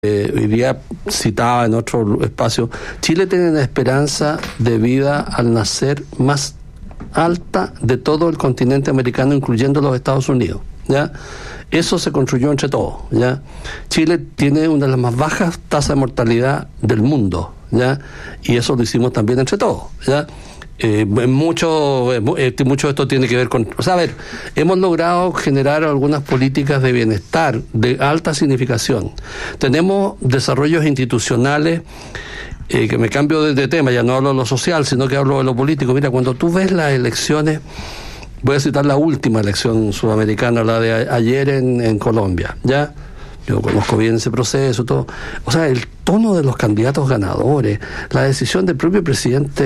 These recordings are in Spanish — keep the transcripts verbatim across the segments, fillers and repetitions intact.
Eh, hoy día citaba en otro espacio, Chile tiene una esperanza de vida al nacer más alta de todo el continente americano, incluyendo los Estados Unidos, ¿ya? Eso se construyó entre todos, ¿ya? Chile tiene una de las más bajas tasas de mortalidad del mundo, ¿ya? Y eso lo hicimos también entre todos, ¿ya? Eh, mucho, eh, mucho de esto tiene que ver con... O sea, a ver, hemos logrado generar algunas políticas de bienestar de alta significación. Tenemos desarrollos institucionales, eh, que me cambio de, de tema, ya no hablo de lo social, sino que hablo de lo político. Mira, cuando tú ves las elecciones, voy a citar la última elección sudamericana, la de a, ayer en, en Colombia, ¿ya? Yo conozco bien ese proceso, todo. O sea, el tono de los candidatos ganadores, la decisión del propio presidente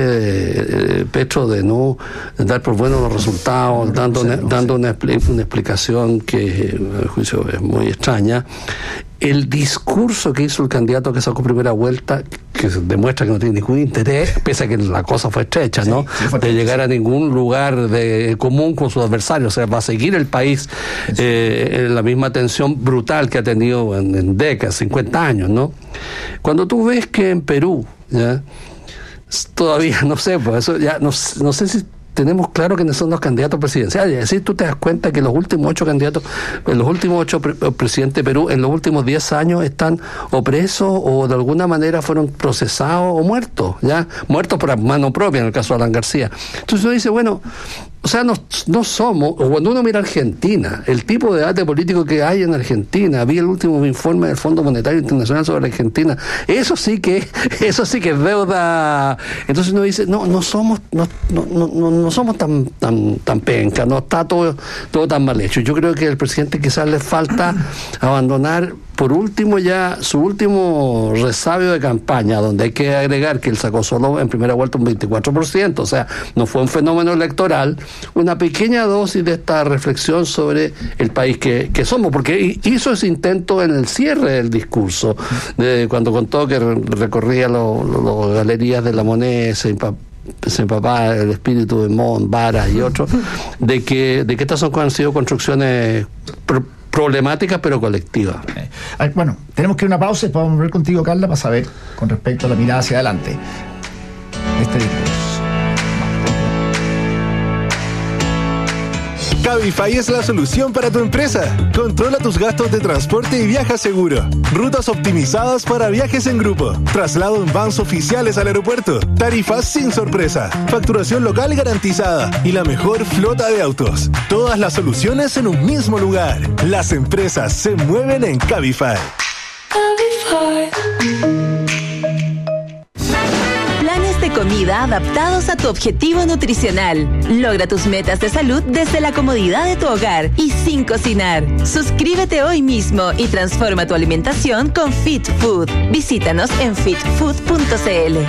eh, Petro de no dar por buenos los resultados, no, dando, no sé, no dando una, una explicación que, a mi juicio, es muy extraña. El discurso que hizo el candidato que sacó primera vuelta, que demuestra que no tiene ningún interés, pese a que la cosa fue estrecha, ¿no? Sí, sí fue de llegar a ningún lugar de común con sus adversarios. O sea, va a seguir el país eh, en la misma tensión brutal que ha tenido en, en décadas, cincuenta años, ¿no? Cuando tú ves que en Perú, ya todavía, no sé, pues eso ya, no, no sé si tenemos claro quiénes son los candidatos presidenciales. Es decir, tú te das cuenta que los últimos ocho candidatos, los últimos ocho pre- presidentes de Perú, en los últimos diez años están o presos o de alguna manera fueron procesados o muertos, ¿ya? Muertos por mano propia, en el caso de Alan García. Entonces uno dice, bueno, o sea, no, no somos, o cuando uno mira Argentina, el tipo de debate político que hay en Argentina, vi el último informe del Fondo Monetario Internacional sobre Argentina, eso sí que, eso sí que es deuda. Entonces uno dice, no, no somos, no, no, no, no somos tan, tan, tan penca, no está todo, todo tan mal hecho. Yo creo que al presidente quizás le falta abandonar, por último, ya su último resabio de campaña, donde hay que agregar que él sacó solo en primera vuelta un veinticuatro por ciento, o sea, no fue un fenómeno electoral, una pequeña dosis de esta reflexión sobre el país que, que somos, porque hizo ese intento en el cierre del discurso, de cuando contó que recorría las lo, lo galerías de La Moneda, se empapó se empapaba el espíritu de Montt, Vara y otros, de que, de que estas son, han sido construcciones pro, problemáticas pero colectivas. Eh, bueno, tenemos que ir a una pausa y podemos volver contigo, Carla, para saber con respecto a la mirada hacia adelante este discurso. Cabify es la solución para tu empresa. Controla tus gastos de transporte y viaja seguro. Rutas optimizadas para viajes en grupo. Traslado en vans oficiales al aeropuerto. Tarifas sin sorpresa. Facturación local garantizada. Y la mejor flota de autos. Todas las soluciones en un mismo lugar. Las empresas se mueven en Cabify. Cabify. Planes de comida adaptados a tu objetivo nutricional. Logra tus metas de salud desde la comodidad de tu hogar y sin cocinar. Suscríbete hoy mismo y transforma tu alimentación con Fit Food. Visítanos en fit food punto c l.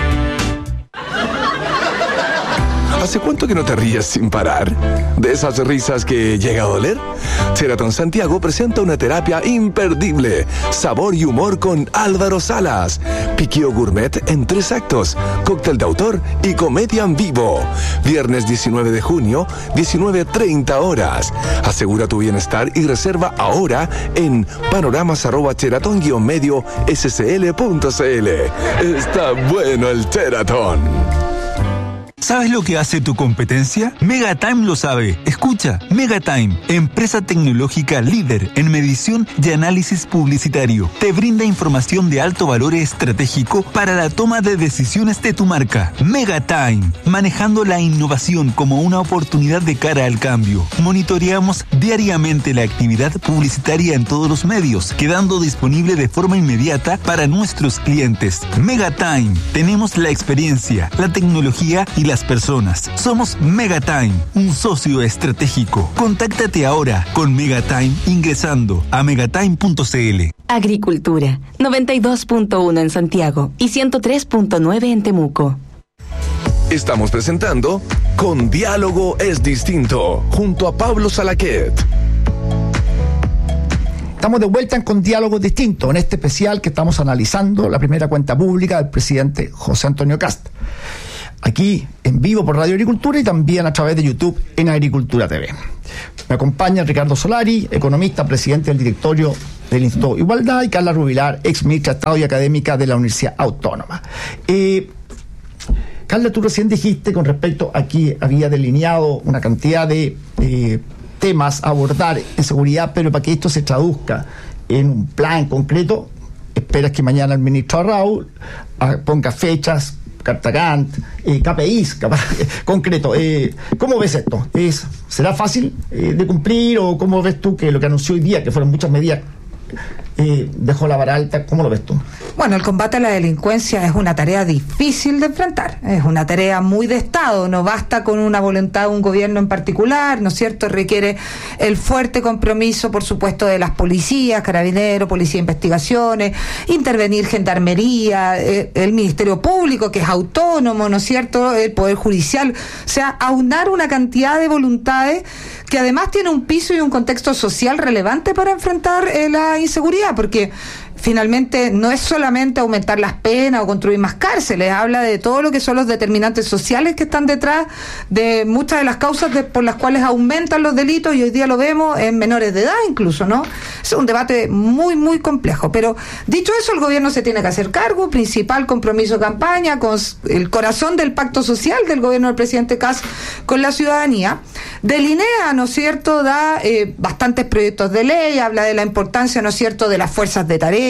¿Hace cuánto que no te ríes sin parar? ¿De esas risas que llega a doler? Sheraton Santiago presenta una terapia imperdible. Sabor y humor con Álvaro Salas. Piquío gourmet en tres actos. Cóctel de autor y comedia en vivo. Viernes diecinueve de junio, diecinueve treinta horas. Asegura tu bienestar y reserva ahora en panoramas arroba sheraton guion medio s c l punto c l. Está bueno el Sheraton. ¿Sabes lo que hace tu competencia? Megatime lo sabe. Escucha, Megatime, empresa tecnológica líder en medición y análisis publicitario. Te brinda información de alto valor estratégico para la toma de decisiones de tu marca. Megatime, manejando la innovación como una oportunidad de cara al cambio. Monitoreamos diariamente la actividad publicitaria en todos los medios, quedando disponible de forma inmediata para nuestros clientes. Megatime, tenemos la experiencia, la tecnología y las personas. Somos Megatime, un socio estratégico. Contáctate ahora con Megatime ingresando a megatime punto c l. Agricultura, noventa y dos punto uno en Santiago y ciento tres punto nueve en Temuco. Estamos presentando Con Diálogo es Distinto, junto a Pablo Salaquet. Estamos de vuelta en Con Diálogo Distinto, en este especial que estamos analizando la primera cuenta pública del presidente José Antonio Kast. Aquí en vivo por Radio Agricultura y también a través de YouTube en Agricultura T V. Me acompaña Ricardo Solari, economista, presidente del directorio del Instituto Igualdad, y Carla Rubilar, ex ministra de Estado y académica de la Universidad Autónoma. Eh, Carla, tú recién dijiste con respecto a que había delineado una cantidad de eh, temas a abordar en seguridad, pero para que esto se traduzca en un plan concreto, esperas que mañana el ministro Raúl ah, ponga fechas, carta Gantt, eh, K P Is capaz, eh, concreto. Eh, ¿Cómo ves esto? ¿Es, ¿Será fácil eh, de cumplir, o cómo ves tú que lo que anunció hoy día, que fueron muchas medidas, eh, dejó la vara alta? ¿Cómo lo ves tú? Bueno, el combate a la delincuencia es una tarea difícil de enfrentar, es una tarea muy de Estado, no basta con una voluntad de un gobierno en particular, ¿no es cierto? Requiere el fuerte compromiso, por supuesto, de las policías, carabineros, policía de investigaciones, intervenir gendarmería, eh, el Ministerio Público, que es autónomo, ¿no es cierto?, el Poder Judicial, o sea, aunar una cantidad de voluntades que además tiene un piso y un contexto social relevante para enfrentar eh, la inseguridad, porque finalmente no es solamente aumentar las penas o construir más cárceles, habla de todo lo que son los determinantes sociales que están detrás de muchas de las causas de, por las cuales aumentan los delitos, y hoy día lo vemos en menores de edad incluso, ¿no? Es un debate muy, muy complejo, pero dicho eso, el gobierno se tiene que hacer cargo, principal compromiso de campaña, con el corazón del pacto social del gobierno del presidente Kast con la ciudadanía, delinea, ¿no es cierto?, da eh, bastantes proyectos de ley, habla de la importancia, ¿no es cierto?, de las fuerzas de tarea,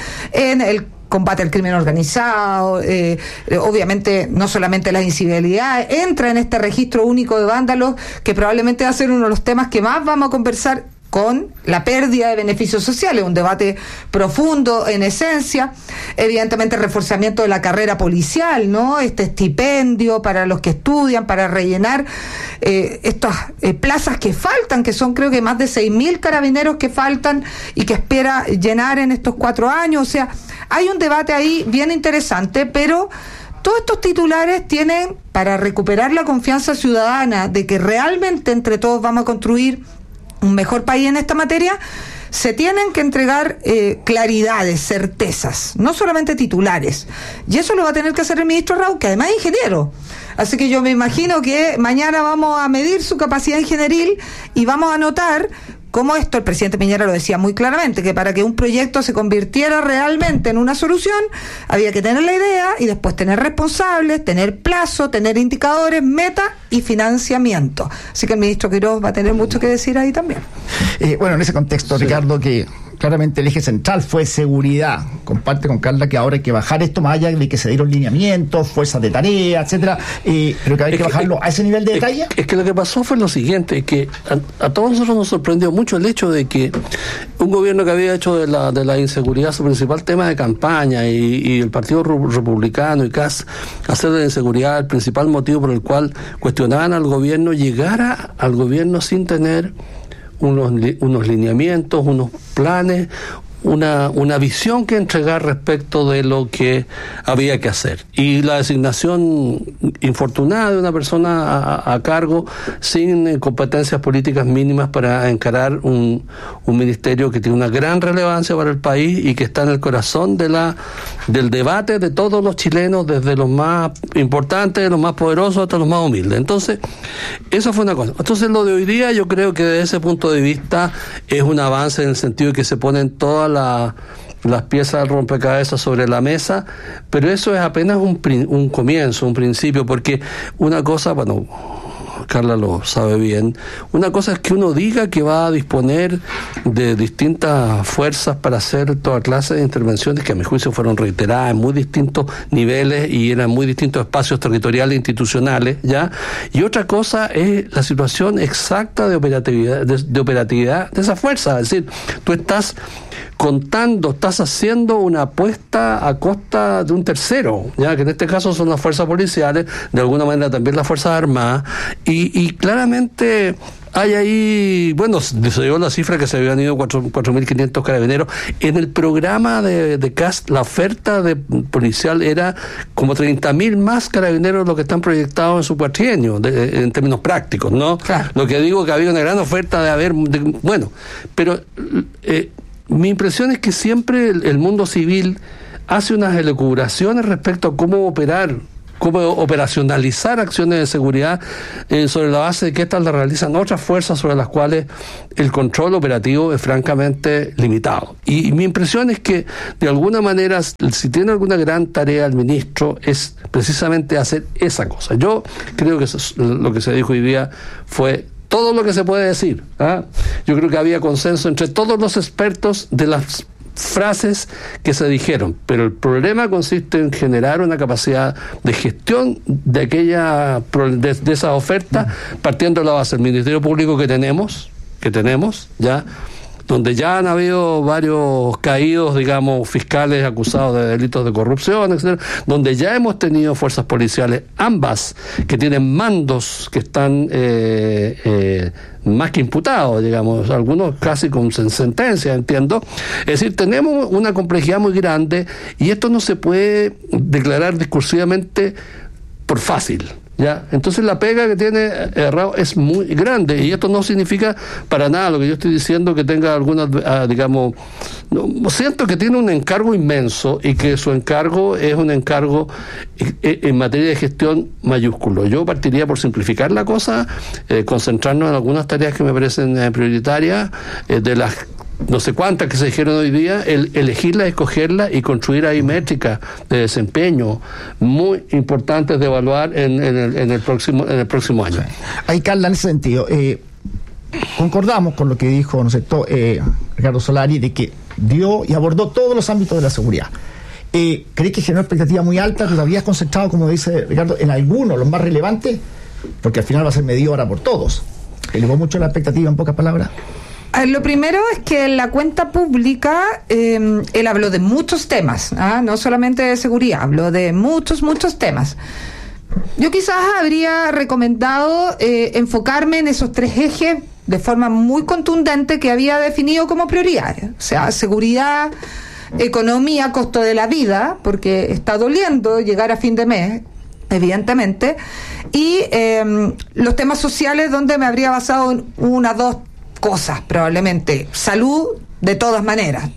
en el combate al crimen organizado, eh, eh, obviamente no solamente las incivilidades, entra en este registro único de vándalos, que probablemente va a ser uno de los temas que más vamos a conversar, con la pérdida de beneficios sociales, un debate profundo en esencia, evidentemente el reforzamiento de la carrera policial, ¿no? Este estipendio para los que estudian, para rellenar eh, estas eh, plazas que faltan, que son creo que más de seis mil carabineros que faltan y que espera llenar en estos cuatro años, o sea, hay un debate ahí bien interesante, pero todos estos titulares tienen, para recuperar la confianza ciudadana de que realmente entre todos vamos a construir un mejor país en esta materia, se tienen que entregar eh, claridades, certezas, no solamente titulares. Y eso lo va a tener que hacer el ministro Raúl, que además es ingeniero. Así que yo me imagino que mañana vamos a medir su capacidad ingenieril y vamos a notar cómo esto, el presidente Piñera lo decía muy claramente, que para que un proyecto se convirtiera realmente en una solución, había que tener la idea y después tener responsables, tener plazo, tener indicadores, meta y financiamiento. Así que el ministro Quirós va a tener mucho que decir ahí también. Eh, bueno, en ese contexto, sí, Ricardo, que claramente el eje central fue seguridad. Comparte con Carla que ahora hay que bajar esto más allá de que se dieron lineamientos, fuerzas de tarea, etcétera, eh, pero que hay que, que bajarlo es, a ese nivel de es, detalle. Es que lo que pasó fue lo siguiente, que a, a todos nosotros nos sorprendió mucho el hecho de que un gobierno que había hecho de la de la inseguridad su principal tema de campaña, y, y el Partido Republicano y Kast hacer de la inseguridad el principal motivo por el cual cuestionaban al gobierno, llegara al gobierno sin tener unos unos lineamientos, unos planes, una una visión que entregar respecto de lo que había que hacer, y la designación infortunada de una persona a, a cargo sin competencias políticas mínimas para encarar un, un ministerio que tiene una gran relevancia para el país y que está en el corazón de la del debate de todos los chilenos, desde los más importantes, los más poderosos hasta los más humildes. Entonces, eso fue una cosa. Entonces, lo de hoy día, yo creo que desde ese punto de vista es un avance en el sentido de que se ponen todas la, las piezas del rompecabezas sobre la mesa, pero eso es apenas un, un comienzo, un principio, porque una cosa, bueno, Carla lo sabe bien, una cosa es que uno diga que va a disponer de distintas fuerzas para hacer toda clase de intervenciones que a mi juicio fueron reiteradas en muy distintos niveles y eran muy distintos espacios territoriales e institucionales, ¿ya? Y otra cosa es la situación exacta de operatividad, de, de operatividad de esa fuerza, es decir, tú estás contando, estás haciendo una apuesta a costa de un tercero, ya que en este caso son las fuerzas policiales, de alguna manera también las fuerzas armadas, y, y claramente hay ahí, bueno, se dio la cifra que se habían ido cuatro mil quinientos carabineros. En el programa de, de Kast, la oferta de policial era como treinta mil más carabineros de lo que están proyectados en su cuatrienio, de, en términos prácticos, ¿no? Claro. Lo que digo que había una gran oferta de haber, de, bueno, pero eh, mi impresión es que siempre el, el mundo civil hace unas elucubraciones respecto a cómo operar cómo operacionalizar acciones de seguridad eh, sobre la base de que estas las realizan otras fuerzas sobre las cuales el control operativo es francamente limitado. Y, y mi impresión es que, de alguna manera, si tiene alguna gran tarea el ministro, es precisamente hacer esa cosa. Yo creo que eso es lo que se dijo hoy día fue todo lo que se puede decir. ¿ah? Yo creo que había consenso entre todos los expertos de las frases que se dijeron, pero el problema consiste en generar una capacidad de gestión de aquella de, de esa oferta, partiendo de la base del Ministerio Público que tenemos, que tenemos ya, donde ya han habido varios caídos, digamos, fiscales acusados de delitos de corrupción, etcétera, donde ya hemos tenido fuerzas policiales, ambas, que tienen mandos que están eh, eh, más que imputados, digamos, algunos casi con sentencia, entiendo. Es decir, tenemos una complejidad muy grande y esto no se puede declarar discursivamente por fácil. ¿Ya? Entonces la pega que tiene Errao es muy grande y esto no significa para nada lo que yo estoy diciendo que tenga alguna, ah, digamos, no, siento que tiene un encargo inmenso y que su encargo es un encargo en materia de gestión mayúsculo. Yo partiría por simplificar la cosa, eh, concentrarnos en algunas tareas que me parecen eh, prioritarias, eh, de las no sé cuántas que se dijeron hoy día, el elegirla, escogerla y construir ahí métricas de desempeño muy importantes de evaluar en, en, el, en el próximo en el próximo año. Sí. Ahí, Carla, en ese sentido, eh, concordamos con lo que dijo, no sé, to, eh, Ricardo Solari, de que dio y abordó todos los ámbitos de la seguridad. Eh, ¿Crees que generó expectativa muy alta? ¿Te habías concentrado, como dice Ricardo, en algunos, los más relevantes? Porque al final va a ser medido ahora por todos. ¿Elevó mucho la expectativa, en pocas palabras? Lo primero es que en la cuenta pública eh, él habló de muchos temas, ¿ah? No solamente de seguridad, habló de muchos, muchos temas. Yo quizás habría recomendado eh, enfocarme en esos tres ejes de forma muy contundente que había definido como prioridades. O sea, seguridad, economía, costo de la vida, porque está doliendo llegar a fin de mes, evidentemente, y eh, los temas sociales donde me habría basado en una, dos cosas, probablemente. Salud, de todas maneras.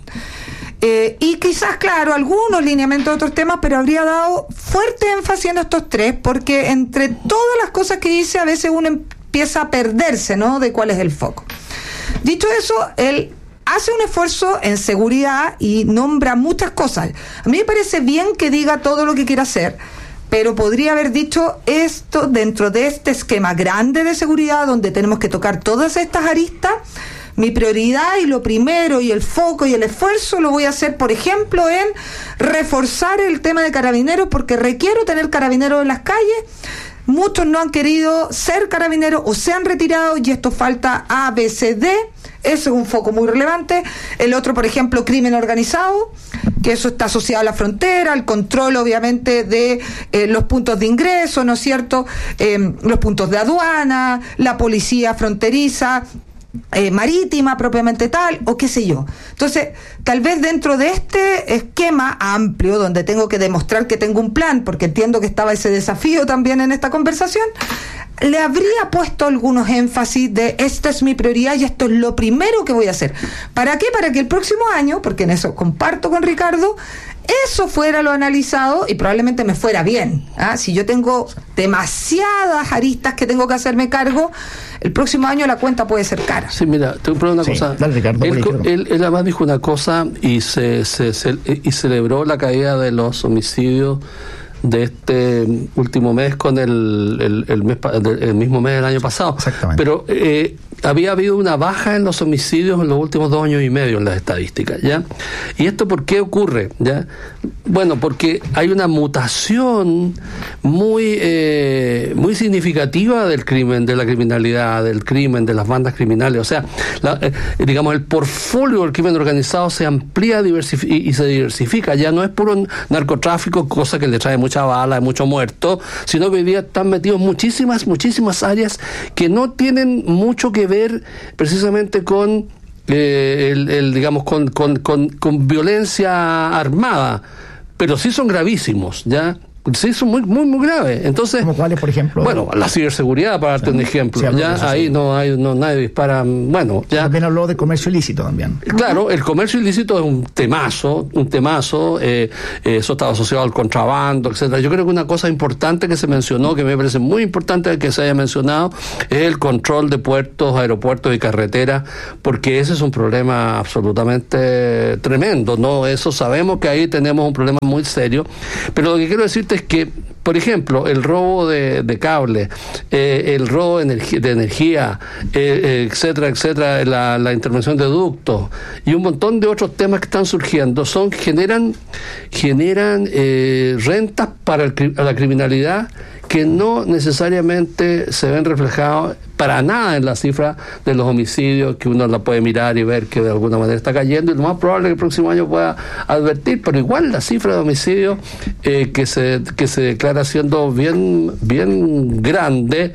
Eh, y quizás, claro, algunos lineamientos de otros temas, pero habría dado fuerte énfasis en estos tres, porque entre todas las cosas que dice, a veces uno empieza a perderse, ¿no?, de cuál es el foco. Dicho eso, él hace un esfuerzo en seguridad y nombra muchas cosas. A mí me parece bien que diga todo lo que quiere hacer, pero podría haber dicho esto dentro de este esquema grande de seguridad donde tenemos que tocar todas estas aristas. Mi prioridad y lo primero y el foco y el esfuerzo lo voy a hacer, por ejemplo, en reforzar el tema de carabineros, porque requiero tener carabineros en las calles. Muchos no han querido ser carabineros o se han retirado y esto falta A, B, C, D. Eso es un foco muy relevante. El otro, por ejemplo, crimen organizado, que eso está asociado a la frontera, al control, obviamente, de eh, los puntos de ingreso, ¿no es cierto? Eh, los puntos de aduana, la policía fronteriza, Eh, marítima propiamente tal, o qué sé yo. Entonces, tal vez dentro de este esquema amplio, donde tengo que demostrar que tengo un plan, porque entiendo que estaba ese desafío también en esta conversación, le habría puesto algunos énfasis de esta es mi prioridad y esto es lo primero que voy a hacer. ¿Para qué? Para que el próximo año, porque en eso comparto con Ricardo, eso fuera lo analizado y probablemente me fuera bien. ¿ah? Si yo tengo demasiadas aristas que tengo que hacerme cargo, el próximo año la cuenta puede ser cara. Sí, mira, te voy a preguntar una sí, cosa. Dale, Ricardo, él, él, él además dijo una cosa y se, se, se y celebró la caída de los homicidios de este último mes con el, el, el, mes, el mismo mes del año pasado. Exactamente. Pero eh, había habido una baja en los homicidios en los últimos dos años y medio en las estadísticas, ¿ya? ¿Y esto por qué ocurre? ¿Ya? Bueno, porque hay una mutación muy eh, muy significativa del crimen, de la criminalidad, del crimen, de las bandas criminales. O sea, la, eh, digamos, el portfolio del crimen organizado se amplía diversif- y, y se diversifica. Ya no es puro narcotráfico, cosa que le trae mucha bala, mucho muerto, sino que hoy día están metidos muchísimas, muchísimas áreas que no tienen mucho que ver precisamente con eh, el, el digamos con, con, con, con violencia armada, pero sí son gravísimos, ¿ya? Sí, son muy, muy, muy graves. Entonces, ¿Como cuáles, por ejemplo? Bueno, la ciberseguridad, para darte sí, un ejemplo. Sí, ya ahí sí. no hay, no nadie dispara. Bueno, ya. También habló de comercio ilícito también. Claro, el comercio ilícito es un temazo, un temazo. Eh, eh, eso estaba asociado al contrabando, etcétera. Yo creo que una cosa importante que se mencionó, que me parece muy importante que se haya mencionado, es el control de puertos, aeropuertos y carreteras, porque ese es un problema absolutamente tremendo, ¿no? Eso sabemos que ahí tenemos un problema muy serio. Pero lo que quiero decirte es que, por ejemplo, el robo de, de cable, eh, el robo de energía, de energía eh, eh, etcétera, etcétera, la, la intervención de ductos y un montón de otros temas que están surgiendo, son generan generan eh, rentas para el, la criminalidad que no necesariamente se ven reflejados para nada en la cifra de los homicidios, que uno la puede mirar y ver que de alguna manera está cayendo, y lo más probable es que el próximo año pueda advertir, pero igual la cifra de homicidios eh, que se que se declara siendo bien bien grande.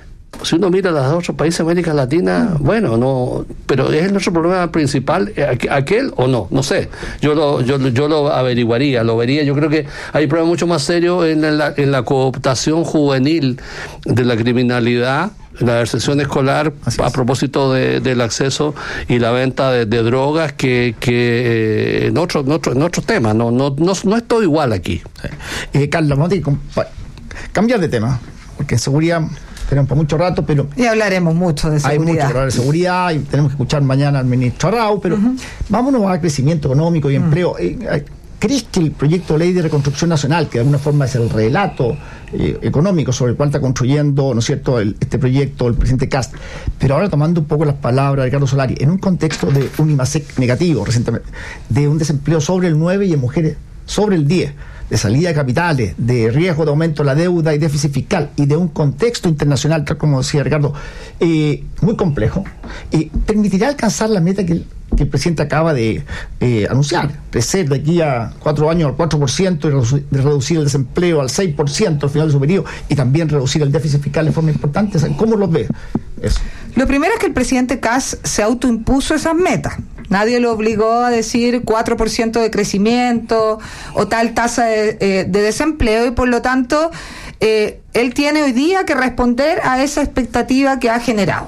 Si uno mira a los otros países de América Latina, bueno, no, pero ¿es nuestro problema principal aquel o no? No sé, yo lo, yo, yo lo averiguaría, lo vería. Yo creo que hay problemas mucho más serios en la, en la cooptación juvenil de la criminalidad, la deserción escolar, a propósito de, del acceso y la venta de, de drogas, que, que eh, en otros en otro, en otros temas. No, no, no, no es todo igual aquí. Sí. Eh, Carla, vamos a cambiar de tema, porque en seguridad tenemos para mucho rato, pero... Y hablaremos mucho de seguridad. Hay mucho que hablar de seguridad y tenemos que escuchar mañana al ministro Arrau, pero uh-huh. vámonos a crecimiento económico y uh-huh. empleo. ¿Crees que el proyecto de ley de reconstrucción nacional, que de alguna forma es el relato eh, económico sobre el cual está construyendo, ¿no es cierto?, el, este proyecto el presidente Kast, pero ahora tomando un poco las palabras de Ricardo Solari, en un contexto de un IMASEC negativo recientemente, de un desempleo sobre el nueve y en mujeres sobre el diez, de salida de capitales, de riesgo de aumento de la deuda y déficit fiscal, y de un contexto internacional, tal como decía Ricardo, eh, muy complejo, eh, ¿permitirá alcanzar la meta que el, que el presidente acaba de eh, anunciar? Crecer de aquí a cuatro años al cuatro por ciento y reducir, de reducir el desempleo al seis por ciento al final de su periodo, y también reducir el déficit fiscal de forma importante. ¿Cómo lo ve eso? Lo primero es que el presidente Kast se autoimpuso esas metas. Nadie lo obligó a decir cuatro por ciento de crecimiento o tal tasa de, eh, de desempleo, y por lo tanto eh, él tiene hoy día que responder a esa expectativa que ha generado.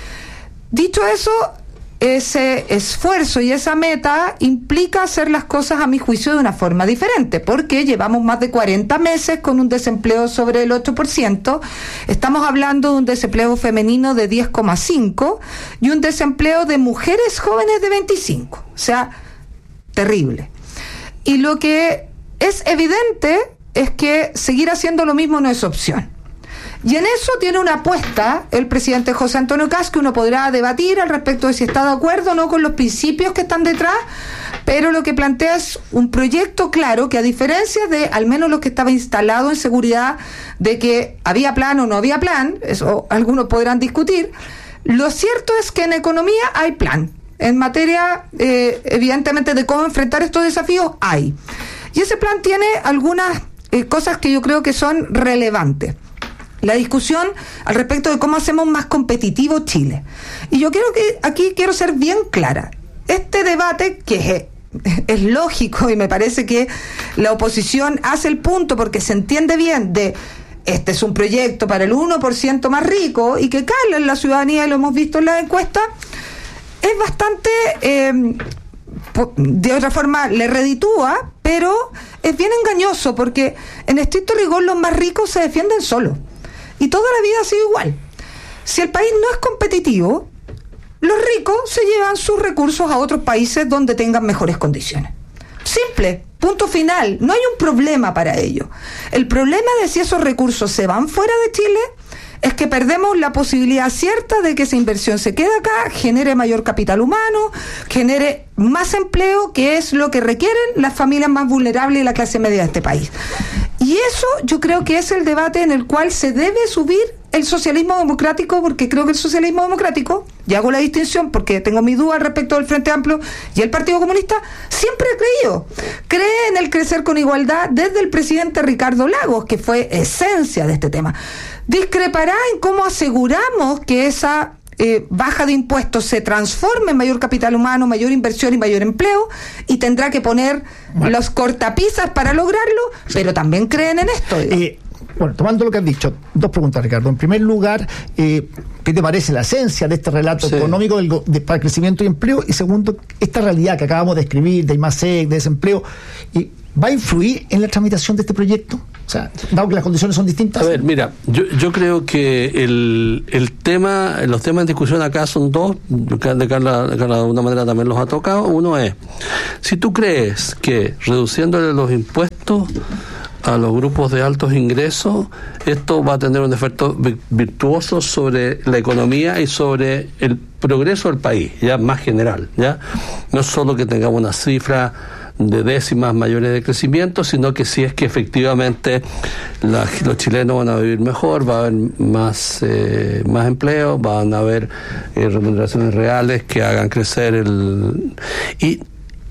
Dicho eso, ese esfuerzo y esa meta implica hacer las cosas, a mi juicio, de una forma diferente, porque llevamos más de cuarenta meses con un desempleo sobre el ocho por ciento, estamos hablando de un desempleo femenino de diez coma cinco por ciento y un desempleo de mujeres jóvenes de veinticinco por ciento, o sea, terrible. Y lo que es evidente es que seguir haciendo lo mismo no es opción. Y en eso tiene una apuesta el presidente José Antonio Kast, que uno podrá debatir al respecto de si está de acuerdo o no con los principios que están detrás, pero lo que plantea es un proyecto claro que, a diferencia de al menos lo que estaba instalado en seguridad, de que había plan o no había plan, eso algunos podrán discutir, lo cierto es que en economía hay plan. En materia, eh, evidentemente, de cómo enfrentar estos desafíos, hay. Y ese plan tiene algunas eh, cosas que yo creo que son relevantes. La discusión al respecto de cómo hacemos más competitivo Chile. Y yo quiero que aquí quiero ser bien clara. Este debate, que es, es lógico, y me parece que la oposición hace el punto porque se entiende bien de este es un proyecto para el uno por ciento más rico y que cala en la ciudadanía, y lo hemos visto en la encuesta, es bastante, eh, de otra forma le reditúa, pero es bien engañoso, porque en estricto rigor los más ricos se defienden solos. Y toda la vida ha sido igual. Si el país no es competitivo, los ricos se llevan sus recursos a otros países donde tengan mejores condiciones. Simple, punto final. No hay un problema para ello. El problema de si esos recursos se van fuera de Chile es que perdemos la posibilidad cierta de que esa inversión se quede acá, genere mayor capital humano, genere más empleo, que es lo que requieren las familias más vulnerables y la clase media de este país. Y eso yo creo que es el debate en el cual se debe subir el socialismo democrático, porque creo que el socialismo democrático, y hago la distinción porque tengo mi duda respecto del Frente Amplio y el Partido Comunista, siempre ha creído, cree en el crecer con igualdad desde el presidente Ricardo Lagos, que fue esencia de este tema. Discrepará en cómo aseguramos que esa eh, baja de impuestos se transforme en mayor capital humano, mayor inversión y mayor empleo, y tendrá que poner bueno. los cortapisas para lograrlo, pero también creen en esto. Eh, bueno, tomando lo que has dicho, dos preguntas, Ricardo. En primer lugar, eh, ¿qué te parece la esencia de este relato sí. económico del, de, para el crecimiento y empleo? Y segundo, esta realidad que acabamos de escribir, de I más C, de desempleo, y ¿va a influir en la tramitación de este proyecto? O sea, dado que las condiciones son distintas. A ver, mira, yo, yo creo que el, el tema, los temas en discusión acá son dos, de Carla, de Carla de alguna manera también los ha tocado. Uno es, si tú crees que reduciéndole los impuestos a los grupos de altos ingresos, esto va a tener un efecto virtuoso sobre la economía y sobre el progreso del país, ya más general, ya no solo que tengamos una cifra de décimas mayores de crecimiento, sino que si es que efectivamente la, los chilenos van a vivir mejor, va a haber más eh, más empleo, van a haber eh, remuneraciones reales que hagan crecer el... y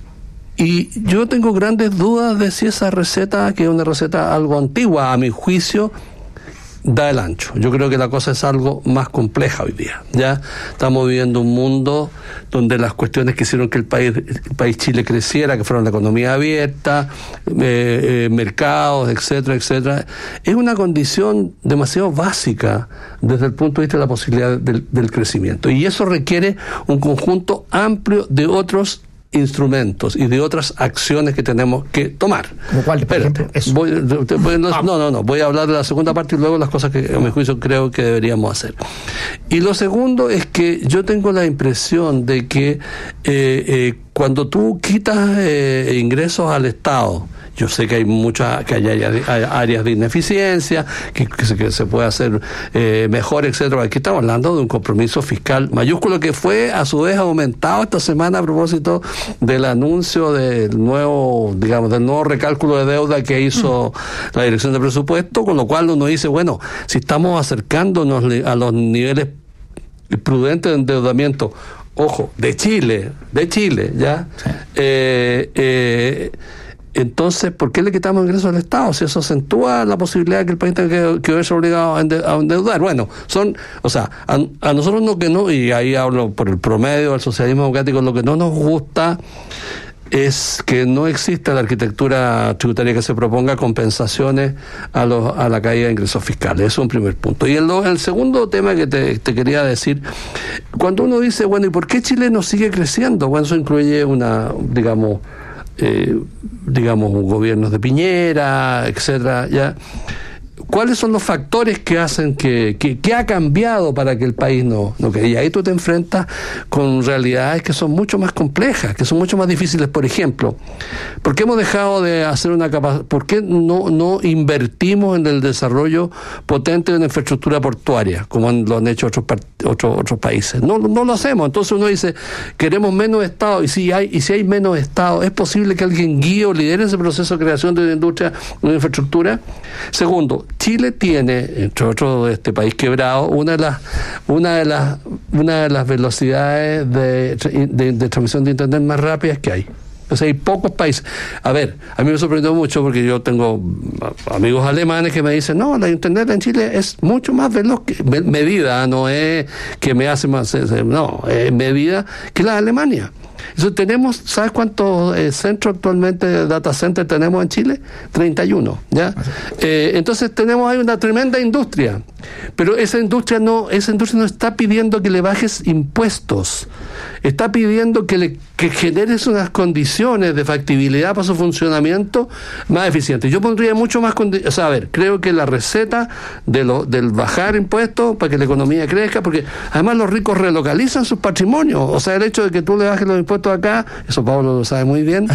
Y yo tengo grandes dudas de si esa receta, que es una receta algo antigua, a mi juicio, da el ancho. Yo creo que la cosa es algo más compleja hoy día. Ya estamos viviendo un mundo donde las cuestiones que hicieron que el país, el país Chile creciera, que fueron la economía abierta, eh, eh, mercados, etcétera, etcétera, es una condición demasiado básica desde el punto de vista de la posibilidad del, del crecimiento. Y eso requiere un conjunto amplio de otros instrumentos y de otras acciones que tenemos que tomar. ¿Como cuál, por ejemplo? Eso. Voy, voy, no, no, no, voy a hablar de la segunda parte y luego las cosas que a mi juicio creo que deberíamos hacer. Y lo segundo es que yo tengo la impresión de que eh, eh, cuando tú quitas eh, ingresos al Estado, yo sé que hay muchas, que hay áreas de ineficiencia, que, que, se, que se puede hacer eh, mejor, etcétera. Aquí estamos hablando de un compromiso fiscal mayúsculo que fue a su vez aumentado esta semana a propósito del anuncio del nuevo, digamos, del nuevo recálculo de deuda que hizo mm. la Dirección de Presupuesto, con lo cual uno dice, bueno, si estamos acercándonos a los niveles prudentes de endeudamiento, ojo, de Chile, de Chile, ¿ya? Sí. Eh, eh, Entonces, ¿por qué le quitamos ingresos al Estado? Si eso acentúa la posibilidad de que el país tenga que, que verse obligado a, ende, a endeudar. Bueno, son, o sea, a, a nosotros no que no, y ahí hablo por el promedio del socialismo democrático, lo que no nos gusta es que no exista la arquitectura tributaria que se proponga compensaciones a los a la caída de ingresos fiscales. Eso es un primer punto. Y el, el segundo tema que te, te quería decir, cuando uno dice, bueno, ¿y por qué Chile no sigue creciendo? Bueno, eso incluye una, digamos, Eh, digamos, gobiernos de Piñera, etcétera, ya. ¿Cuáles son los factores que hacen que, que, que ha cambiado para que el país no, no quede? Y ahí tú te enfrentas con realidades que son mucho más complejas, que son mucho más difíciles. Por ejemplo, ¿por qué hemos dejado de hacer una capacidad? ¿Por qué no, no invertimos en el desarrollo potente de una infraestructura portuaria, como lo han hecho otros otros otros países? No, no lo hacemos. Entonces uno dice, queremos menos Estado, y si hay, y si hay menos Estado, ¿es posible que alguien guíe o lidere ese proceso de creación de una industria, de una infraestructura? Segundo, Chile tiene, entre otros, este país quebrado, una de las una de las una de las velocidades de, de, de transmisión de internet más rápidas que hay. O sea, hay pocos países. A ver, a mí me sorprendió mucho porque yo tengo amigos alemanes que me dicen, no, la internet en Chile es mucho más veloz, que, medida, no es que me hace más, no, es medida que la de Alemania. Entonces tenemos, ¿sabes cuántos eh, centros actualmente de data center tenemos en Chile? treinta y uno, ¿ya? Eh, entonces tenemos ahí una tremenda industria, pero esa industria no, esa industria no está pidiendo que le bajes impuestos, está pidiendo que le que generes unas condiciones de factibilidad para su funcionamiento más eficientes. Yo pondría mucho más condi- o sea, a ver, creo que la receta de lo, del bajar impuestos para que la economía crezca, porque además los ricos relocalizan sus patrimonios, o sea, el hecho de que tú le bajes los impuestos acá, eso Pablo lo sabe muy bien.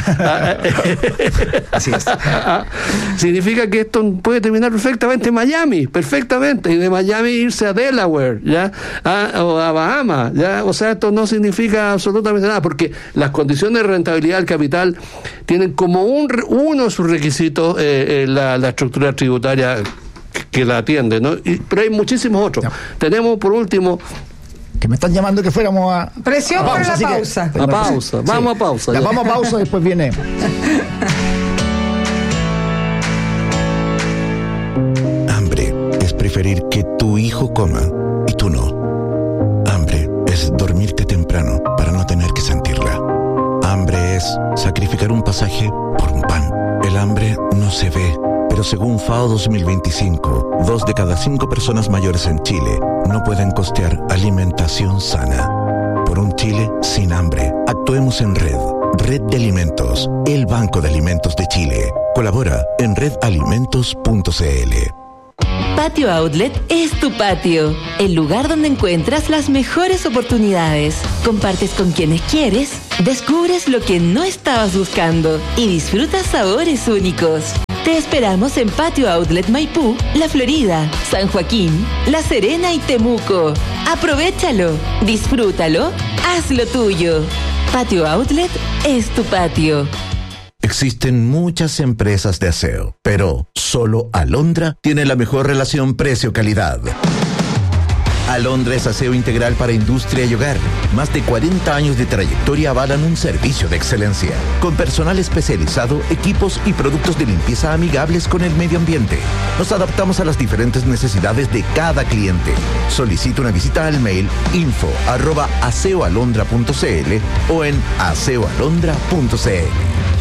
Así es. Significa que esto puede terminar perfectamente en Miami, perfectamente, y de Miami irse a Delaware, ¿ya? A, o a Bahamas, ¿ya? O sea, esto no significa absolutamente nada, porque las condiciones de rentabilidad del capital tienen como un, uno de sus requisitos eh, eh, la, la estructura tributaria que, que la atiende, ¿no? Y, pero hay muchísimos otros. No. Tenemos, por último, que me están llamando que fuéramos a presión a pausa, para la pausa. Que, a pausa, vamos sí. a pausa. Ya, vamos a pausa, después viene. Hambre es preferir que tu hijo coma y tú no. Hambre es dormirte temprano para no tener que sentirla. Hambre es sacrificar un pasaje por un pan. El hambre no se ve, pero según FAO dos mil veinticinco, dos de cada cinco personas mayores en Chile no pueden costear alimentación sana. Por un Chile sin hambre, actuemos en red. Red de Alimentos, el Banco de Alimentos de Chile. Colabora en red alimentos punto c l. Patio Outlet es tu patio, el lugar donde encuentras las mejores oportunidades. Compartes con quienes quieres, descubres lo que no estabas buscando y disfrutas sabores únicos. Te esperamos en Patio Outlet Maipú, La Florida, San Joaquín, La Serena y Temuco. Aprovéchalo, disfrútalo, hazlo tuyo. Patio Outlet es tu patio. Existen muchas empresas de aseo, pero solo Alondra tiene la mejor relación precio-calidad. Alondra es aseo integral para industria y hogar. Más de cuarenta años de trayectoria avalan un servicio de excelencia, con personal especializado, equipos y productos de limpieza amigables con el medio ambiente. Nos adaptamos a las diferentes necesidades de cada cliente. Solicita una visita al mail info arroba aseoalondra punto c l o en aseoalondra punto c l.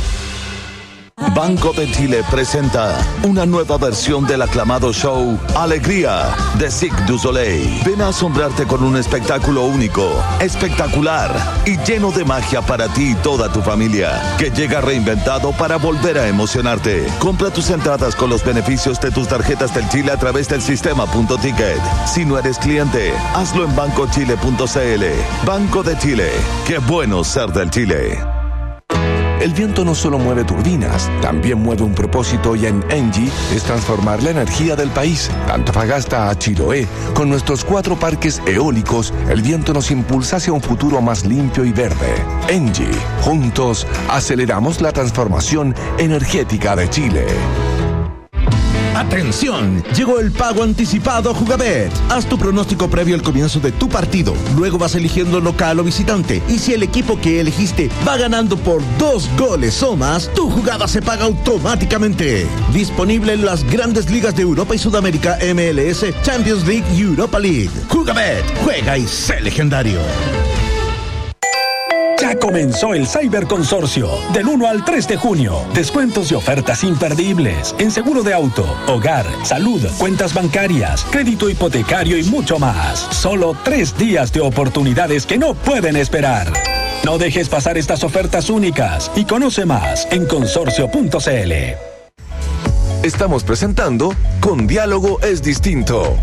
Banco de Chile presenta una nueva versión del aclamado show Alegría de Cirque du Soleil. Ven a asombrarte con un espectáculo único, espectacular y lleno de magia para ti y toda tu familia, que llega reinventado para volver a emocionarte. Compra tus entradas con los beneficios de tus tarjetas del Chile a través del sistema Punto Ticket. Si no eres cliente, hazlo en banco chile punto c l. Banco de Chile. Qué bueno ser del Chile. El viento no solo mueve turbinas, también mueve un propósito, y en Engie es transformar la energía del país, de Antofagasta a Chiloé. Con nuestros cuatro parques eólicos, el viento nos impulsa hacia un futuro más limpio y verde. Engie, juntos aceleramos la transformación energética de Chile. ¡Atención! Llegó el pago anticipado Jugabet. Haz tu pronóstico previo al comienzo de tu partido. Luego vas eligiendo local o visitante. Y si el equipo que elegiste va ganando por dos goles o más, tu jugada se paga automáticamente. Disponible en las grandes ligas de Europa y Sudamérica, M L S, Champions League y Europa League. Jugabet. Juega y sé legendario. Ya comenzó el Cyber Consorcio, del uno al tres de junio. Descuentos y ofertas imperdibles en seguro de auto, hogar, salud, cuentas bancarias, crédito hipotecario y mucho más. Solo tres días de oportunidades que no pueden esperar. No dejes pasar estas ofertas únicas y conoce más en consorcio punto c l. Estamos presentando Con Diálogo es Distinto.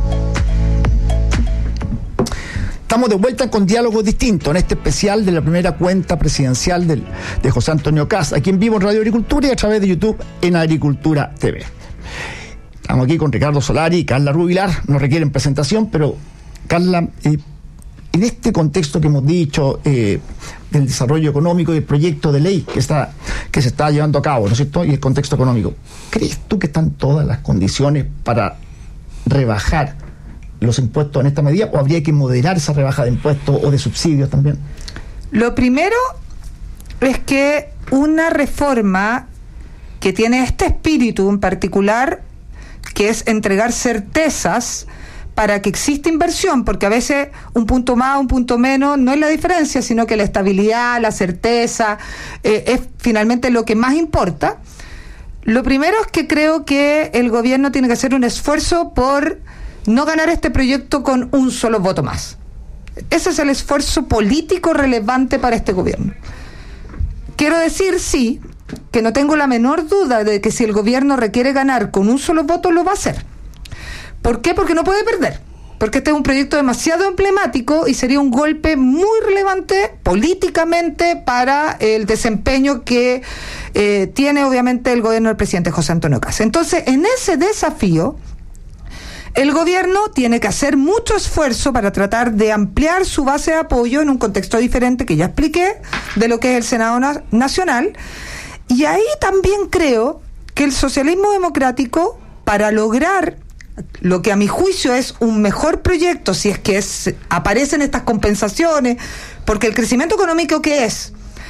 Estamos de vuelta con Diálogo Distinto en este especial de la primera cuenta presidencial del, de José Antonio Kast, aquí en vivo en Radio Agricultura y a través de YouTube en Agricultura T V. Estamos aquí con Ricardo Solari y Carla Rubilar, no requieren presentación, pero Carla, eh, en este contexto que hemos dicho eh, del desarrollo económico y el proyecto de ley que, está, que se está llevando a cabo, ¿no es cierto?, y el contexto económico, ¿crees tú que están todas las condiciones para rebajar los impuestos en esta medida, o habría que moderar esa rebaja de impuestos o de subsidios también? Lo primero es que una reforma que tiene este espíritu en particular, que es entregar certezas para que exista inversión, porque a veces un punto más, un punto menos, no es la diferencia, sino que la estabilidad, la certeza, eh, es finalmente lo que más importa. Lo primero es que creo que el gobierno tiene que hacer un esfuerzo por no ganar este proyecto con un solo voto más. Ese es el esfuerzo político relevante para este gobierno. Quiero decir, sí, que no tengo la menor duda de que si el gobierno requiere ganar con un solo voto, lo va a hacer. ¿Por qué? Porque no puede perder. Porque este es un proyecto demasiado emblemático y sería un golpe muy relevante políticamente para el desempeño que eh, tiene obviamente el gobierno del presidente José Antonio Kast. Entonces, en ese desafío, el gobierno tiene que hacer mucho esfuerzo para tratar de ampliar su base de apoyo en un contexto diferente que ya expliqué de lo que es el Senado na- Nacional. Y ahí también creo que el socialismo democrático, para lograr lo que a mi juicio es un mejor proyecto, si es que es, aparecen estas compensaciones, porque el crecimiento económico, ¿qué es?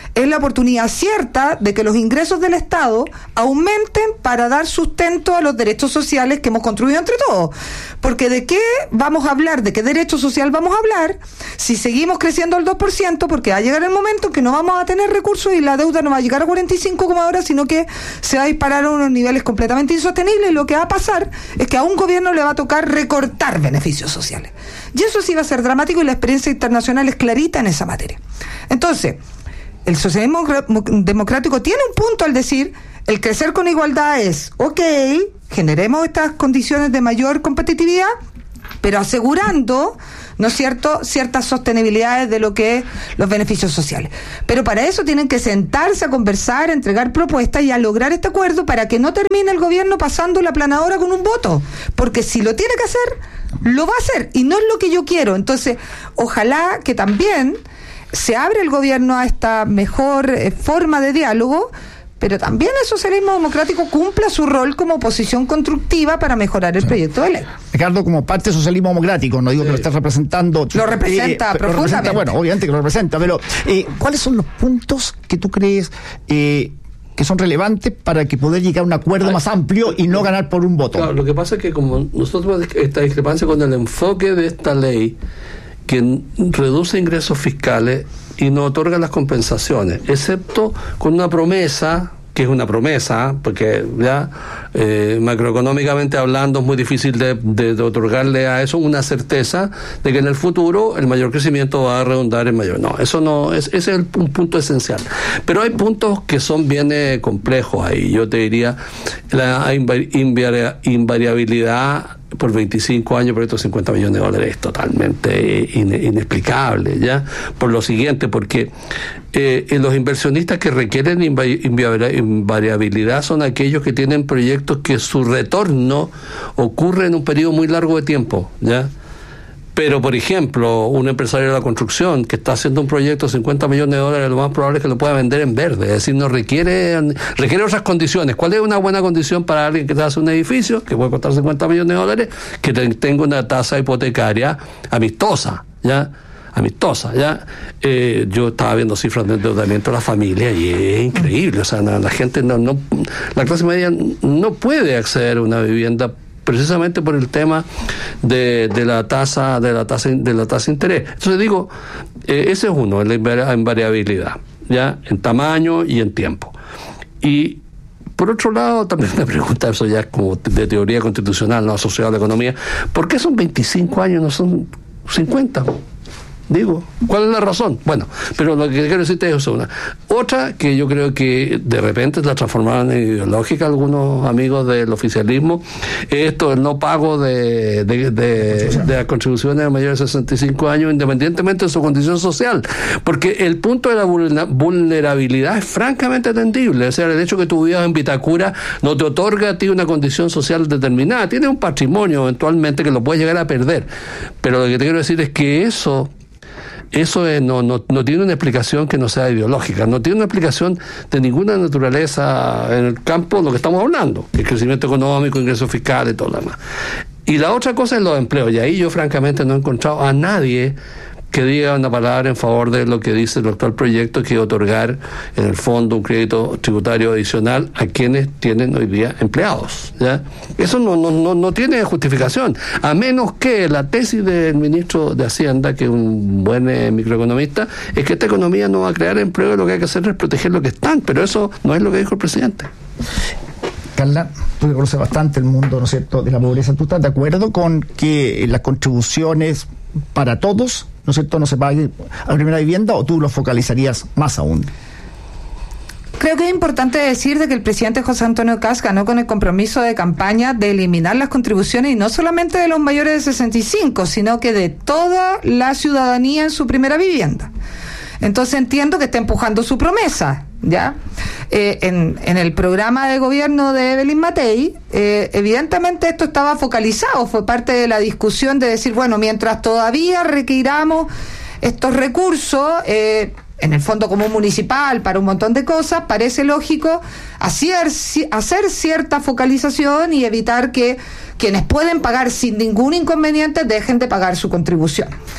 es la oportunidad cierta de que los ingresos del Estado aumenten para dar sustento a los derechos sociales que hemos construido entre todos. Porque ¿de qué vamos a hablar? ¿De qué derecho social vamos a hablar si seguimos creciendo al dos por ciento? Porque va a llegar el momento en que no vamos a tener recursos y la deuda no va a llegar a cuarenta y cinco como ahora, sino que se va a disparar a unos niveles completamente insostenibles, y lo que va a pasar es que a un gobierno le va a tocar recortar beneficios sociales. Y eso sí va a ser dramático, y la experiencia internacional es clarita en esa materia. Entonces, el socialismo democrático tiene un punto al decir: el crecer con igualdad es, ok, generemos estas condiciones de mayor competitividad, pero asegurando, ¿no es cierto?, ciertas sostenibilidades de lo que es los beneficios sociales. Pero para eso tienen que sentarse a conversar, a entregar propuestas y a lograr este acuerdo para que no termine el gobierno pasando la planadora con un voto. Porque si lo tiene que hacer, lo va a hacer, y no es lo que yo quiero. Entonces, ojalá que también se abra el gobierno a esta mejor eh, forma de diálogo, pero también el socialismo democrático cumpla su rol como oposición constructiva para mejorar el sí. proyecto de ley. Ricardo, como parte del socialismo democrático, no digo sí. que lo estás representando. Lo representa eh, profundamente. Lo representa, bueno, obviamente que lo representa, pero eh, ¿cuáles son los puntos que tú crees eh, que son relevantes para que poder llegar a un acuerdo Ay, más amplio y no ganar por un voto? Claro, lo que pasa es que como nosotros esta discrepancia con el enfoque de esta ley, que reduce ingresos fiscales y no otorga las compensaciones, excepto con una promesa, que es una promesa, porque ya eh, macroeconómicamente hablando es muy difícil de, de, de otorgarle a eso una certeza de que en el futuro el mayor crecimiento va a redundar en mayor. No, eso no, es, ese es el, un punto esencial. Pero hay puntos que son bien eh, complejos ahí. Yo te diría, la invari- invariabilidad por veinticinco años por estos cincuenta millones de dólares es totalmente in, inexplicable, ¿ya? Por lo siguiente, porque eh, los inversionistas que requieren invariabilidad son aquellos que tienen proyectos que su retorno ocurre en un periodo muy largo de tiempo, ¿ya? Pero, por ejemplo, un empresario de la construcción que está haciendo un proyecto de cincuenta millones de dólares, lo más probable es que lo pueda vender en verde. Es decir, no requiere requiere otras condiciones. ¿Cuál es una buena condición para alguien que hace un edificio que puede costar cincuenta millones de dólares? Que tenga una tasa hipotecaria amistosa, ¿ya? amistosa, ¿ya? Eh, yo estaba viendo cifras de endeudamiento de la familia y es increíble. O sea, la, la gente no, no, la clase media no puede acceder a una vivienda precisamente por el tema de, de la tasa de la tasa de la tasa de interés. Entonces digo, eh, ese es uno, la invariabilidad, ya en tamaño y en tiempo. Y por otro lado, también me pregunta, eso ya es como de teoría constitucional, no asociado a la economía, ¿por qué son veinticinco años, no son cincuenta? Digo, ¿cuál es la razón? Bueno, pero lo que quiero decirte es una. Otra que yo creo que de repente la transformaron en ideológica algunos amigos del oficialismo, esto, el no pago de, de, de, de las contribuciones de mayores de sesenta y cinco años, independientemente de su condición social. Porque el punto de la vulnerabilidad es francamente atendible. O sea, el hecho que tú vivas en Vitacura no te otorga a ti una condición social determinada. Tienes un patrimonio eventualmente que lo puedes llegar a perder. Pero lo que te quiero decir es que eso Eso es, no, no, no tiene una explicación que no sea ideológica, no tiene una explicación de ninguna naturaleza en el campo de lo que estamos hablando, que es crecimiento económico, ingresos fiscales y todo lo demás. Y la otra cosa es los empleos, y ahí yo francamente no he encontrado a nadie que diga una palabra en favor de lo que dice el actual proyecto, que es otorgar en el fondo un crédito tributario adicional a quienes tienen hoy día empleados, ¿ya? Eso no, no, no, no tiene justificación, a menos que la tesis del ministro de Hacienda, que es un buen eh, microeconomista, es que esta economía no va a crear empleo y lo que hay que hacer es proteger lo que están, pero eso no es lo que dijo el presidente. Carla, tú que conoces bastante el mundo, ¿no es cierto?, de la pobreza. ¿Tú estás de acuerdo con que las contribuciones para todos, ¿no es cierto?, no se pague a la primera vivienda, o tú lo focalizarías más aún? Creo que es importante decir de que el presidente José Antonio Kast ganó con el compromiso de campaña de eliminar las contribuciones, y no solamente de los mayores de sesenta y cinco, sino que de toda la ciudadanía en su primera vivienda. Entonces entiendo que está empujando su promesa, ¿ya? Eh, en, en el programa de gobierno de Evelyn Matei, eh, evidentemente esto estaba focalizado, fue parte de la discusión de decir, bueno, mientras todavía requiramos estos recursos, eh, en el Fondo Común Municipal para un montón de cosas, parece lógico hacer, hacer cierta focalización y evitar que quienes pueden pagar sin ningún inconveniente dejen de pagar su contribución.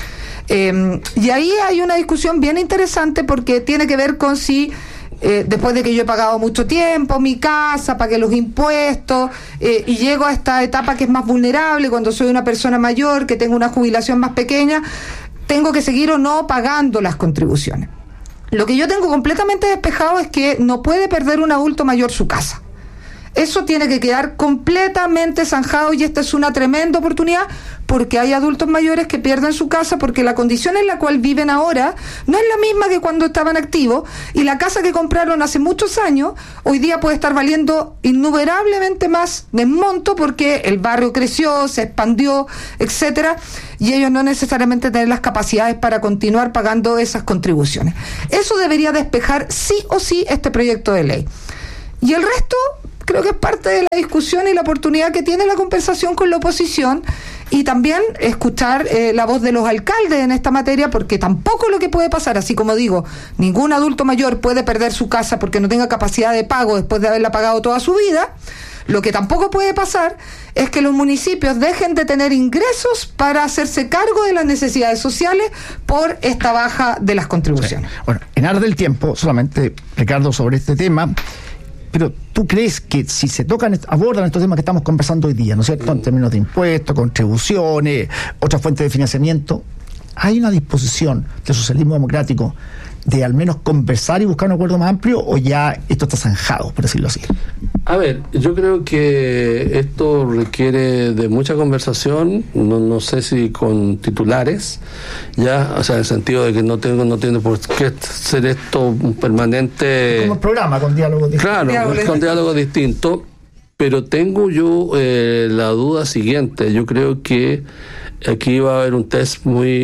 Eh, y ahí hay una discusión bien interesante porque tiene que ver con si Eh, después de que yo he pagado mucho tiempo mi casa, pagué los impuestos eh, y llego a esta etapa que es más vulnerable cuando soy una persona mayor, que tengo una jubilación más pequeña, tengo que seguir o no pagando las contribuciones. Lo que yo tengo completamente despejado es que no puede perder un adulto mayor su casa. Eso tiene que quedar completamente zanjado y esta es una tremenda oportunidad porque hay adultos mayores que pierden su casa porque la condición en la cual viven ahora no es la misma que cuando estaban activos y la casa que compraron hace muchos años hoy día puede estar valiendo innumerablemente más de monto porque el barrio creció, se expandió, etcétera, y ellos no necesariamente tienen las capacidades para continuar pagando esas contribuciones. Eso debería despejar sí o sí este proyecto de ley. Y el resto creo que es parte de la discusión y la oportunidad que tiene la conversación con la oposición y también escuchar eh, la voz de los alcaldes en esta materia, porque tampoco lo que puede pasar, así como digo, ningún adulto mayor puede perder su casa porque no tenga capacidad de pago después de haberla pagado toda su vida. Lo que tampoco puede pasar es que los municipios dejen de tener ingresos para hacerse cargo de las necesidades sociales por esta baja de las contribuciones. Sí. Bueno, en aras del tiempo, solamente, Ricardo, sobre este tema. Pero ¿tú crees que si se tocan, abordan estos temas que estamos conversando hoy día, ¿no es cierto?, en términos de impuestos, contribuciones, otras fuentes de financiamiento, hay una disposición del socialismo democrático de al menos conversar y buscar un acuerdo más amplio, o ya esto está zanjado, por decirlo así? A ver, yo creo que esto requiere de mucha conversación, no, no sé si con titulares, ya, o sea, en el sentido de que no tengo, no tiene por qué ser esto un permanente... Como el programa, con diálogos distintos. Claro, diálogos. con diálogos distintos, pero tengo yo eh, la duda siguiente, yo creo que aquí va a haber un test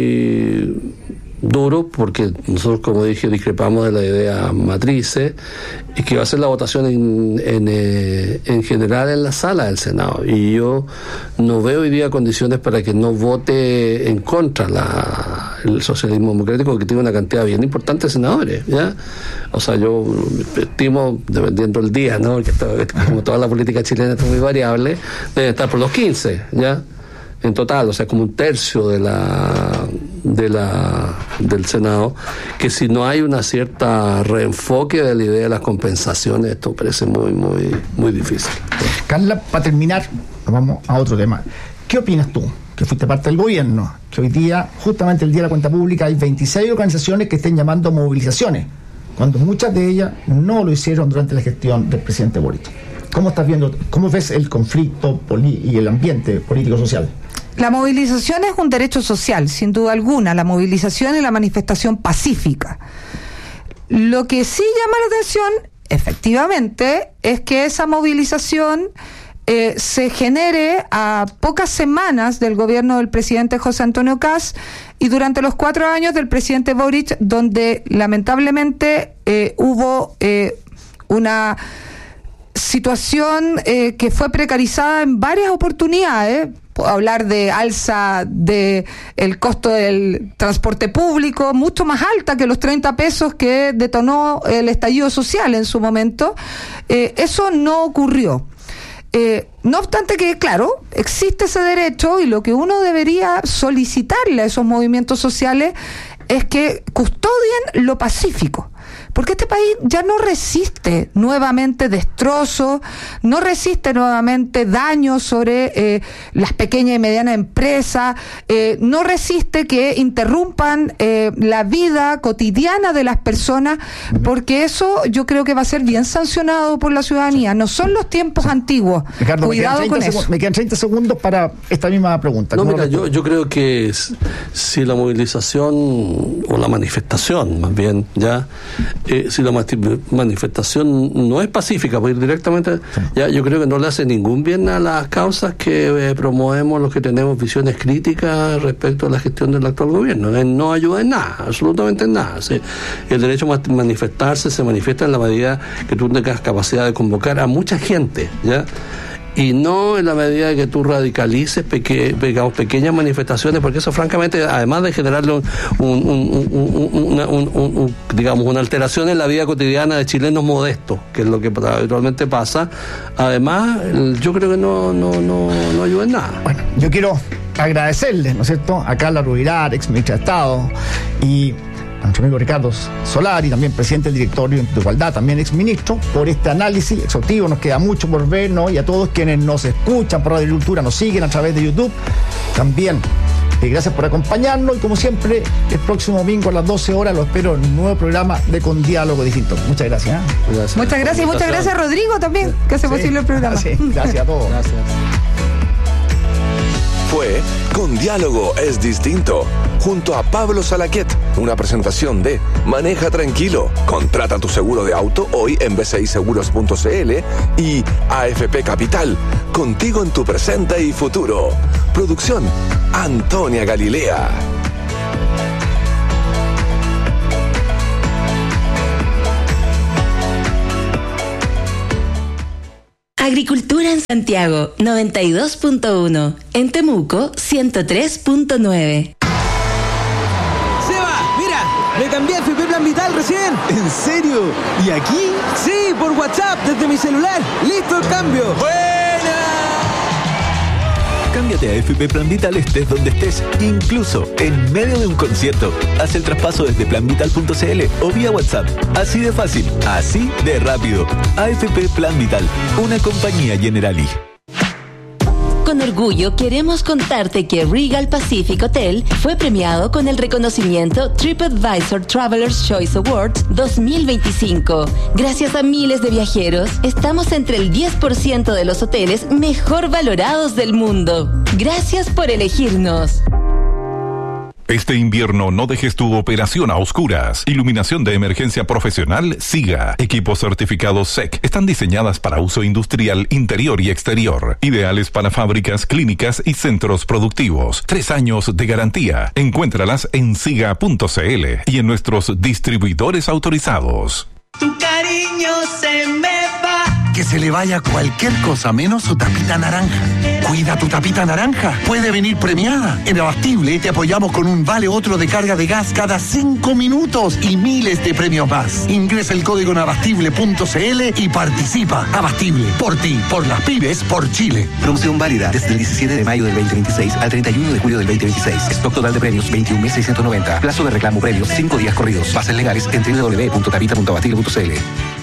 muy duro, porque nosotros, como dije, discrepamos de la idea matrices, y que va a ser la votación en, en, eh, en general en la sala del Senado, y yo no veo hoy día condiciones para que no vote en contra la, el socialismo democrático, que tiene una cantidad bien importante de senadores, ¿ya? O sea, yo estimo, dependiendo del día, ¿no?, porque esto, como toda la política chilena es muy variable, deben estar por los quince, ¿ya?, en total, o sea, como un tercio de la de la del Senado, que si no hay una cierta reenfoque de la idea de las compensaciones, esto parece muy, muy, muy difícil. Carla, para terminar, nos vamos a otro tema. ¿Qué opinas tú, que fuiste parte del gobierno, que hoy día, justamente el Día de la Cuenta Pública, hay veintiséis organizaciones que estén llamando movilizaciones, cuando muchas de ellas no lo hicieron durante la gestión del presidente Boric? ¿Cómo estás viendo, cómo ves el conflicto poli- y el ambiente político-social? La movilización es un derecho social, sin duda alguna, la movilización y la manifestación pacífica. Lo que sí llama la atención, efectivamente, es que esa movilización eh, se genere a pocas semanas del gobierno del presidente José Antonio Kast y durante los cuatro años del presidente Boric, donde lamentablemente eh, hubo eh, una situación eh, que fue precarizada en varias oportunidades. Puedo hablar de alza de el costo del transporte público, mucho más alta que los treinta pesos que detonó el estallido social en su momento. Eh, eso no ocurrió. Eh, no obstante que, claro, existe ese derecho y lo que uno debería solicitarle a esos movimientos sociales es que custodien lo pacífico. Porque este país ya no resiste nuevamente destrozos, no resiste nuevamente daños sobre eh, las pequeñas y medianas empresas, eh, no resiste que interrumpan eh, la vida cotidiana de las personas, porque eso yo creo que va a ser bien sancionado por la ciudadanía. No son los tiempos antiguos. Ricardo, cuidado me con segundos, eso. Me quedan treinta segundos para esta misma pregunta. No, mira, yo, yo creo que si la movilización, o la manifestación más bien, ya... Eh, si la manifestación no es pacífica, pues ir directamente, sí. ya yo creo que no le hace ningún bien a las causas que eh, promovemos los que tenemos visiones críticas respecto a la gestión del actual gobierno. Eh, no ayuda en nada, absolutamente en nada. Sí. El derecho a manifestarse se manifiesta en la medida que tú tengas capacidad de convocar a mucha gente, ¿ya? Y no en la medida de que tú radicalices peque, digamos, pequeñas manifestaciones, porque eso francamente, además de generarle un, un, un, un, una, un, un, digamos, una alteración en la vida cotidiana de chilenos modestos, que es lo que habitualmente pasa, además yo creo que no, no, no, no ayuda en nada. Bueno, yo quiero agradecerles, ¿no es cierto?, a Carla Rubilar, ex ministra de Estado, y a nuestro amigo Ricardo Solari, también presidente del directorio de Igualdad, también ex ministro, por este análisis exhaustivo. Nos queda mucho por ver, ¿no? Y a todos quienes nos escuchan por Radio Cultura, nos siguen a través de YouTube, también. Eh, gracias por acompañarnos y como siempre, el próximo domingo a las doce horas lo espero en un nuevo programa de Con Diálogo Distinto. Muchas gracias. ¿eh? gracias. Muchas gracias y muchas gracias a Rodrigo también, que hace sí, posible el programa. Sí, gracias a todos. Gracias. Fue Con Diálogo es Distinto, junto a Pablo Salaquet, una presentación de Maneja Tranquilo, contrata tu seguro de auto hoy en b c i seguros punto c l y A F P Capital, contigo en tu presente y futuro. Producción, Antonia Galilea. Agricultura en Santiago, noventa y dos punto uno. En Temuco, ciento tres punto nueve. ¡Seba! ¡Mira! Me cambié a F P Plan Vital recién. ¿En serio? ¿Y aquí? Sí, por WhatsApp, desde mi celular. ¡Listo el cambio! ¡Buena! Cámbiate a F P Plan Vital estés donde estés, incluso en medio de un concierto. Haz el traspaso desde plan vital punto c l o vía WhatsApp. Así de fácil, así de rápido. A F P Plan Vital, una compañía Generali. Con orgullo queremos contarte que Regal Pacific Hotel fue premiado con el reconocimiento TripAdvisor Traveler's Choice Awards dos mil veinticinco. Gracias a miles de viajeros, estamos entre el diez por ciento de los hoteles mejor valorados del mundo. Gracias por elegirnos. Este invierno no dejes tu operación a oscuras. Iluminación de emergencia profesional SIGA. Equipos certificados S E C. Están diseñadas para uso industrial interior y exterior. Ideales para fábricas, clínicas y centros productivos. Tres años de garantía. Encuéntralas en siga punto c l y en nuestros distribuidores autorizados. Tu cariño se me va. Que se le vaya cualquier cosa menos su tapita naranja. Cuida tu tapita naranja. Puede venir premiada. En Abastible te apoyamos con un vale otro de carga de gas cada cinco minutos y miles de premios más. Ingresa el código en abastible punto c l y participa. Abastible. Por ti, por las pymes, por Chile. Promoción válida desde el diecisiete de mayo del veinte veintiséis al treinta y uno de julio del veinte veintiséis. Stock total de premios veintiún mil seiscientos noventa. Plazo de reclamo premios cinco días corridos. Bases legales en doble u doble u doble u punto tapita punto abastible punto c l.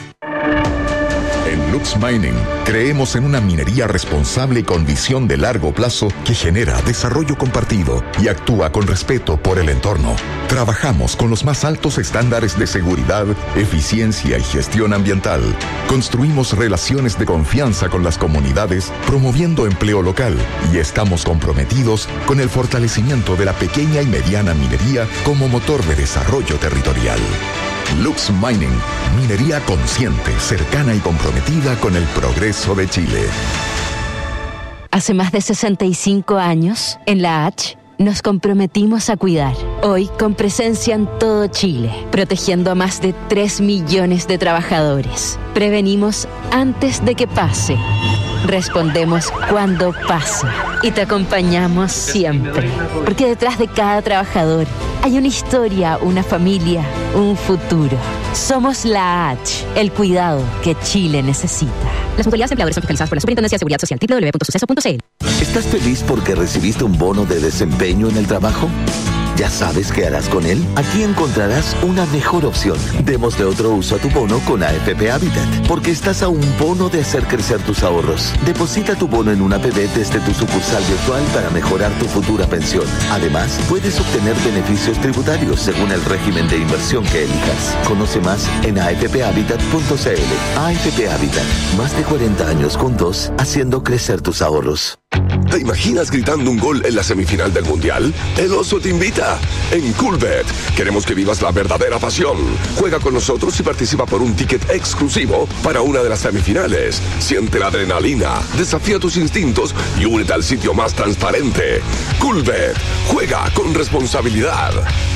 En Lux Mining creemos en una minería responsable con visión de largo plazo que genera desarrollo compartido y actúa con respeto por el entorno. Trabajamos con los más altos estándares de seguridad, eficiencia y gestión ambiental. Construimos relaciones de confianza con las comunidades, promoviendo empleo local, y estamos comprometidos con el fortalecimiento de la pequeña y mediana minería como motor de desarrollo territorial. Lux Mining, minería consciente, cercana y comprometida con el progreso de Chile. Hace más de sesenta y cinco años, en la H, nos comprometimos a cuidar. Hoy, con presencia en todo Chile, protegiendo a más de tres millones de trabajadores. Prevenimos antes de que pase. Respondemos cuando pasa. Y te acompañamos siempre. Porque detrás de cada trabajador hay una historia, una familia, un futuro. Somos la H, el cuidado que Chile necesita. Las mutualidades empleadores son fiscalizadas por la Superintendencia de Seguridad Social. doble u doble u doble u punto suceso punto c l. ¿Estás feliz porque recibiste un bono de desempeño en el trabajo? ¿Ya sabes qué harás con él? Aquí encontrarás una mejor opción. Démosle otro uso a tu bono con A F P Habitat, porque estás a un bono de hacer crecer tus ahorros. Deposita tu bono en una A P B desde tu sucursal virtual para mejorar tu futura pensión. Además, puedes obtener beneficios tributarios según el régimen de inversión que elijas. Conoce más en a f p habitat punto c l. A F P Habitat, más de cuarenta años juntos, haciendo crecer tus ahorros. ¿Te imaginas gritando un gol en la semifinal del Mundial? El Oso te invita. En Coolbet queremos que vivas la verdadera pasión. Juega con nosotros y participa por un ticket exclusivo para una de las semifinales. Siente la adrenalina, desafía tus instintos y únete al sitio más transparente. Coolbet. Juega con responsabilidad.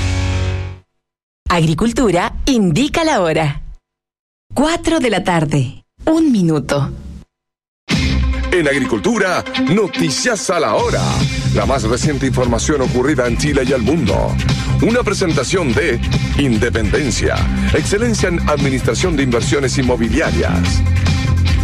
Agricultura indica la hora. Cuatro de la tarde. Un minuto. En Agricultura, noticias a la hora. La más reciente información ocurrida en Chile y el mundo. Una presentación de Independencia, excelencia en administración de inversiones inmobiliarias.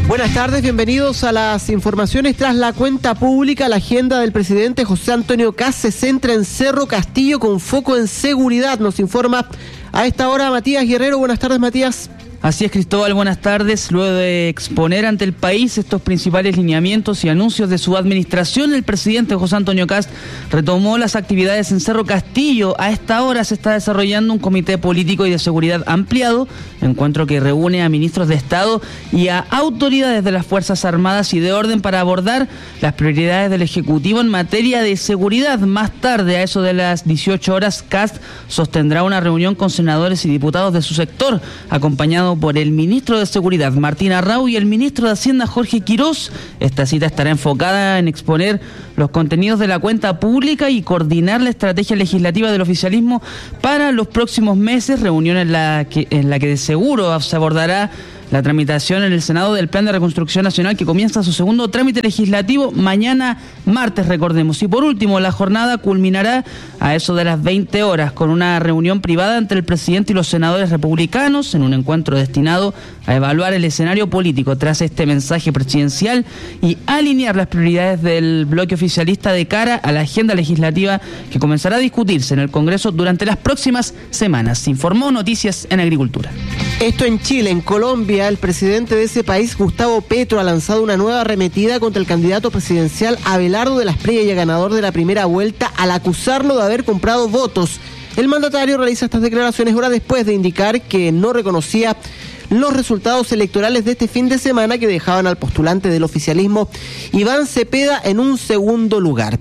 Buenas tardes, bienvenidos a las informaciones. Tras la cuenta pública, la agenda del presidente José Antonio Kast se centra en Cerro Castillo con foco en seguridad. Nos informa a esta hora Matías Guerrero. Buenas tardes, Matías. Así es, Cristóbal, buenas tardes. Luego de exponer ante el país estos principales lineamientos y anuncios de su administración, el presidente José Antonio Kast retomó las actividades en Cerro Castillo. A esta hora se está desarrollando un comité político y de seguridad ampliado, encuentro que reúne a ministros de Estado y a autoridades de las Fuerzas Armadas y de Orden para abordar las prioridades del Ejecutivo en materia de seguridad. Más tarde, a eso de las dieciocho horas, Kast sostendrá una reunión con senadores y diputados de su sector, acompañado por el ministro de Seguridad, Martín Arrau, y el ministro de Hacienda, Jorge Quirós. Esta cita estará enfocada en exponer los contenidos de la cuenta pública y coordinar la estrategia legislativa del oficialismo para los próximos meses, reunión en la que, en la que de seguro se abordará la tramitación en el Senado del Plan de Reconstrucción Nacional, que comienza su segundo trámite legislativo mañana martes, recordemos. Y por último, la jornada culminará a eso de las veinte horas con una reunión privada entre el presidente y los senadores republicanos en un encuentro destinado a evaluar el escenario político tras este mensaje presidencial y alinear las prioridades del bloque oficialista de cara a la agenda legislativa que comenzará a discutirse en el Congreso durante las próximas semanas. Informó Noticias en Agricultura. Esto en Chile. En Colombia, el presidente de ese país, Gustavo Petro, ha lanzado una nueva arremetida contra el candidato presidencial Abelardo de la Espriella, ganador de la primera vuelta, al acusarlo de haber comprado votos. El mandatario realiza estas declaraciones horas después de indicar que no reconocía los resultados electorales de este fin de semana, que dejaban al postulante del oficialismo, Iván Cepeda, en un segundo lugar.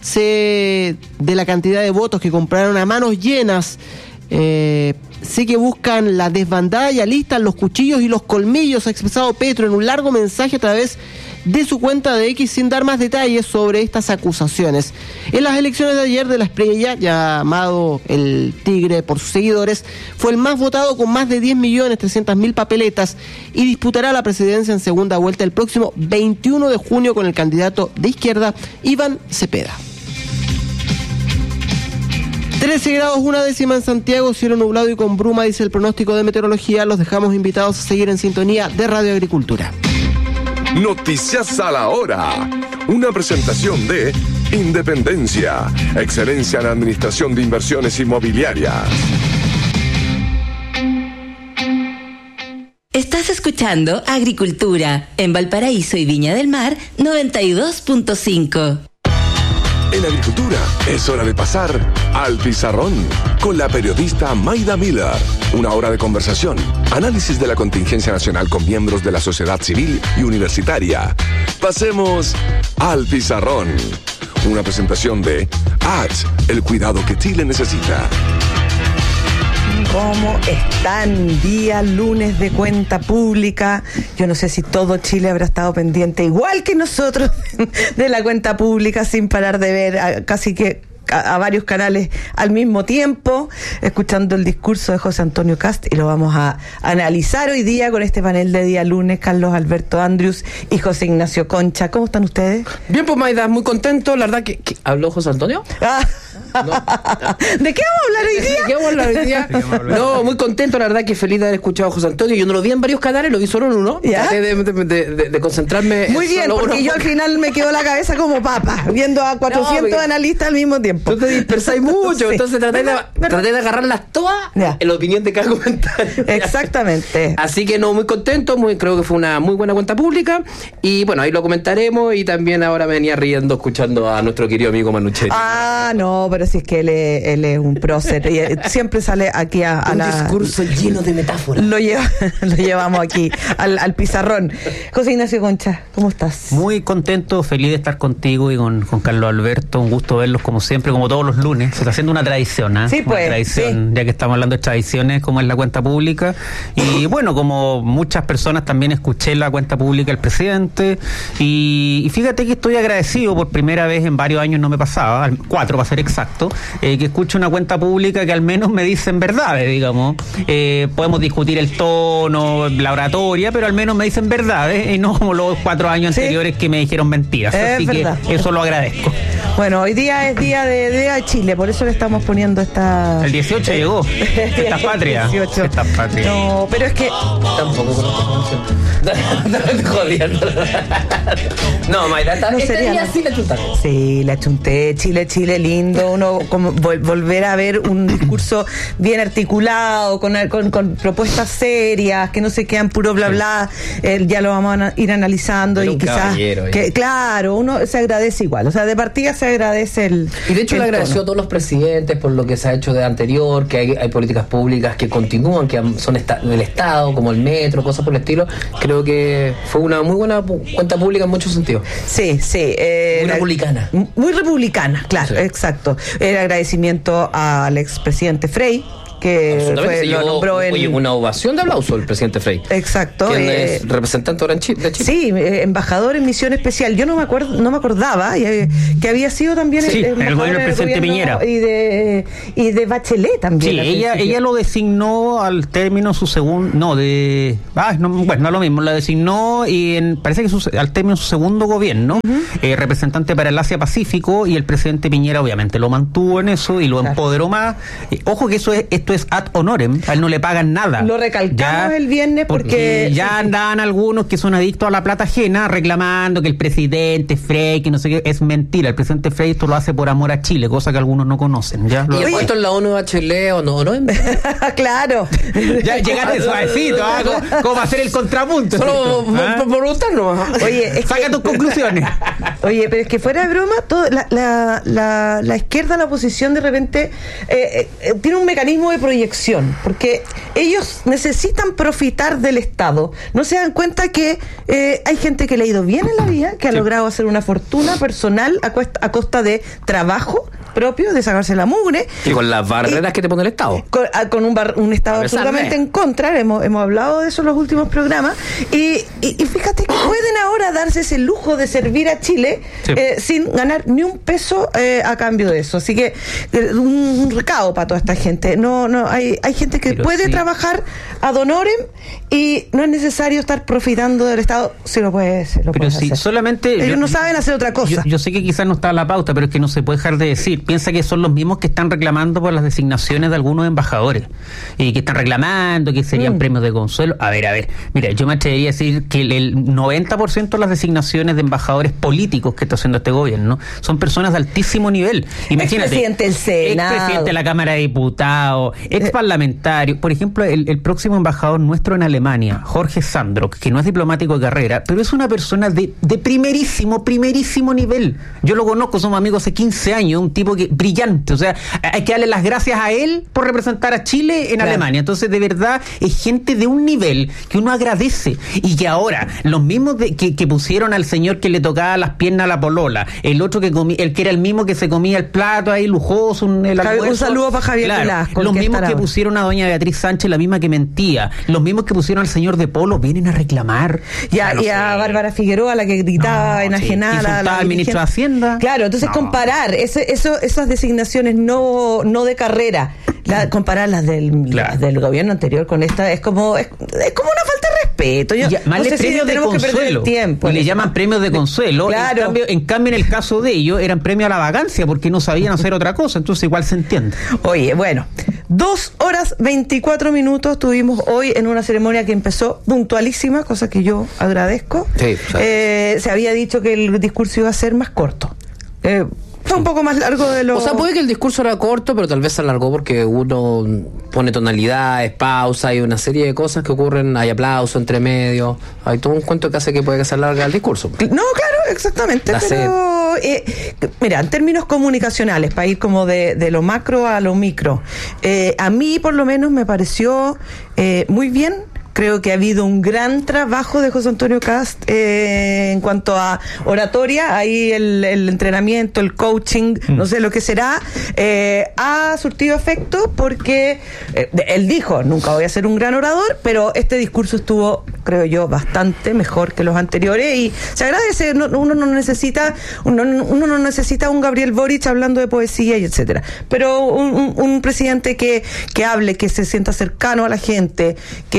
Se, de la cantidad de votos que compraron a manos llenas, eh, sé que buscan la desbandada y alistan los cuchillos y los colmillos, ha expresado Petro en un largo mensaje a través de su cuenta de X, sin dar más detalles sobre estas acusaciones. En las elecciones de ayer, de la Espriella, llamado el Tigre por sus seguidores, fue el más votado con más de diez millones trescientas mil papeletas y disputará la presidencia en segunda vuelta el próximo veintiuno de junio con el candidato de izquierda, Iván Cepeda. trece grados una décima en Santiago, cielo nublado y con bruma, dice el pronóstico de meteorología. Los dejamos invitados a seguir en sintonía de Radio Agricultura. Noticias a la hora. Una presentación de Independencia, excelencia en administración de inversiones inmobiliarias. Estás escuchando Agricultura en Valparaíso y Viña del Mar noventa y dos punto cinco. En Agricultura es hora de pasar al pizarrón con la periodista Maida Miller. Una hora de conversación, análisis de la contingencia nacional con miembros de la sociedad civil y universitaria. Pasemos al pizarrón. Una presentación de A T, el cuidado que Chile necesita. ¿Cómo están? Día lunes de cuenta pública. Yo no sé si todo Chile habrá estado pendiente, igual que nosotros, de la cuenta pública, sin parar de ver a, casi que a, a varios canales al mismo tiempo, escuchando el discurso de José Antonio Kast, y lo vamos a analizar hoy día con este panel de día lunes. Carlos Alberto Andrius y José Ignacio Concha. ¿Cómo están ustedes? Bien, pues Maida, muy contento. La verdad que... que ¿habló José Antonio? Ah. No. ¿De qué vamos a hablar hoy día? ¿De qué vamos a hablar hoy día? No, muy contento, la verdad que feliz de haber escuchado a José Antonio. Yo no lo vi en varios canales, lo vi solo en uno. ¿Ya? Traté de, de, de, de, de concentrarme. Muy bien, solo porque uno. yo al final me quedo la cabeza como papa, viendo a cuatrocientos no, analistas al mismo tiempo. Tú te dispersáis mucho, sí. Entonces traté de, traté de agarrarlas todas ya. En la opinión de cada comentario. Exactamente. Así que no, muy contento, muy, creo que fue una muy buena cuenta pública. Y bueno, ahí lo comentaremos. Y también ahora me venía riendo escuchando a nuestro querido amigo Manuchetti. Ah, no, pero si es que él es, él es un prócer y siempre sale aquí a, a un la... discurso lleno de metáforas. Lo, lleva, lo llevamos aquí al, al pizarrón. José Ignacio Concha, ¿cómo estás? Muy contento, feliz de estar contigo y con, con Carlos Alberto. Un gusto verlos como siempre, como todos los lunes. Se está haciendo una tradición, ¿eh? Sí, pues. Una tradición, sí. Ya que estamos hablando de tradiciones, como es la cuenta pública. Y bueno, como muchas personas también escuché la cuenta pública del presidente. Y, y fíjate que estoy agradecido, por primera vez en varios años no me pasaba, cuatro para ser exacto, eh, que escucho una cuenta pública que al menos me dicen verdades, digamos. Eh, podemos discutir el tono, la oratoria, pero al menos me dicen verdades y no como los cuatro años ¿Sí? anteriores que me dijeron mentiras. Es Así verdad. que eso lo agradezco. Bueno, hoy día es día de Día de Chile, por eso le estamos poniendo esta... El dieciocho llegó. Esta patria. dieciocho. Esta patria. No, pero es que... Tampoco conozco esta canción. No, estoy jodiendo. No, Mayra, No este sería, día ¿no? sí la chuntaste. Sí, la chunté, Chile, Chile lindo, uno como vol- volver a ver un discurso bien articulado, con, con, con propuestas serias, que no se quedan puro bla bla, eh, ya lo vamos a ir analizando. Era y un quizás caballero, que eh. claro, uno se agradece igual, o sea, de partida se agradece el Y de hecho el le agradeció tono. a todos los presidentes por lo que se ha hecho de anterior, que hay, hay políticas públicas que continúan, que son esta, del Estado, como el metro, cosas por el estilo. Creo que fue una muy buena pu- cuenta pública en muchos sentidos. Sí, sí. Eh, Muy la- republicana. Muy republicana, claro, Sí. exacto. El agradecimiento al expresidente Frey, que Absolutamente, fue, se lo llevó, nombró en... oye, una ovación de aplauso el presidente Frey. Exacto. Quien eh, es representante ahora en Chile, de Chile. Sí, eh, embajador en misión especial. Yo no me acuerdo, no me acordaba eh, que había sido también Sí, el, en el gobierno del presidente gobierno Piñera. y de y de Bachelet también. Sí, al ella, principio. ella lo designó al término su segundo, no, de, ah, no, bueno, no es lo mismo, la designó y en, parece que su, al término de su segundo gobierno, uh-huh. eh, representante para el Asia Pacífico, y el presidente Piñera obviamente lo mantuvo en eso y lo claro. empoderó más. Eh, ojo que eso es, esto es ad honorem, a él no le pagan nada. Lo recalcamos ya, el viernes porque, porque ya andaban algunos que son adictos a la plata ajena reclamando que el presidente Frey, que no sé qué, es mentira. El presidente Frey esto lo hace por amor a Chile, cosa que algunos no conocen. ¿Ya? ¿Y el puesto en la ONU Bachelet o no? ¿no? Claro. Ya llegaste suavecito, ¿ah? ¿Cómo, ¿Cómo hacer el contrapunto? Solo ¿Ah? por, por preguntarnos. Oye, es saca que, tus conclusiones. Oye, pero es que fuera de broma, todo, la, la, la, la izquierda, la oposición de repente eh, eh, tiene un mecanismo de proyección, porque ellos necesitan profitar del Estado. No se dan cuenta que eh, hay gente que le ha ido bien en la vida, que ha sí. logrado hacer una fortuna personal a, cuesta, a costa de trabajo propio, de sacarse la mugre. Y con las barreras y, que te pone el Estado. Con, con un, bar, un Estado absolutamente en contra, hemos, hemos hablado de eso en los últimos programas, y, y, y fíjate que pueden ahora darse ese lujo de servir a Chile sí. eh, sin ganar ni un peso eh, a cambio de eso. Así que eh, un, un recado para toda esta gente. No, no, hay, hay gente que Pero puede sí. trabajar ad honorem y no es necesario estar profitando del Estado si lo puedes, lo pero puedes sí, hacer. solamente ellos yo, no saben hacer otra cosa. Yo, yo sé que quizás no está en la pauta, pero es que no se puede dejar de decir. Piensa que son los mismos que están reclamando por las designaciones de algunos embajadores y que están reclamando que serían mm. premios de consuelo. A ver, a ver, mira, yo me atrevería a decir que el noventa por ciento de las designaciones de embajadores políticos que está haciendo este gobierno son personas de altísimo nivel. Imagínate, expresidente del Senado, expresidente de la Cámara de Diputados, ex parlamentario. Por ejemplo, el, el próximo embajador nuestro en Alemania, Jorge Sandrock, que no es diplomático de carrera, pero es una persona de, de primerísimo, primerísimo nivel. Yo lo conozco, somos amigos hace quince años, un tipo que brillante, o sea, hay que darle las gracias a él por representar a Chile en claro. Alemania. Entonces, de verdad, es gente de un nivel que uno agradece, y que ahora, los mismos de, que, que pusieron al señor que le tocaba las piernas a la polola, el otro que comía, el que era el mismo que se comía el plato ahí lujoso, un, el almuerzo. Un saludo para Javier claro. Velasco. Los mismos que pusieron a doña Beatriz Sánchez, la misma que mentía, los mismos que pusieron al señor de Polo, vienen a reclamar. Y a, no y a Bárbara Figueroa, la que gritaba no, enajenada. Sí. al ministro de Hacienda. Claro, entonces no. comparar ese, eso, esas designaciones no, no de carrera, la, comparar las del, claro. las del gobierno anterior con esta, es como es, es como una falta de respeto. Yo, ya, más no sé premios si de consuelo. Tiempo, y le llaman premios de consuelo. Claro. En cambio, en cambio, en el caso de ellos, eran premios a la vagancia porque no sabían hacer otra cosa. Entonces, igual se entiende. Oye, bueno, dos horas veinticuatro minutos tuvimos hoy en una ceremonia que empezó puntualísima, cosa que yo agradezco. Sí, eh, se había dicho que el discurso iba a ser más corto. Eh, fue un poco más largo de lo... O sea, puede que el discurso era corto, pero tal vez se alargó porque uno pone tonalidades, pausa, hay una serie de cosas que ocurren, hay aplauso entre medio, hay todo un cuento que hace que puede que se alargue el discurso. No, claro, exactamente, la pero eh, mira, en términos comunicacionales, para ir como de, de lo macro a lo micro, eh, a mí por lo menos me pareció eh, muy bien. Creo que ha habido un gran trabajo de José Antonio Cast eh, en cuanto a oratoria. Ahí el, el entrenamiento, el coaching, mm. no sé lo que será, eh, ha surtido efecto porque eh, él dijo, nunca voy a ser un gran orador, pero este discurso estuvo, creo yo, bastante mejor que los anteriores y se agradece. No, uno no necesita uno, uno no necesita un Gabriel Boric hablando de poesía y etcétera, pero un, un, un presidente que, que hable, que se sienta cercano a la gente, que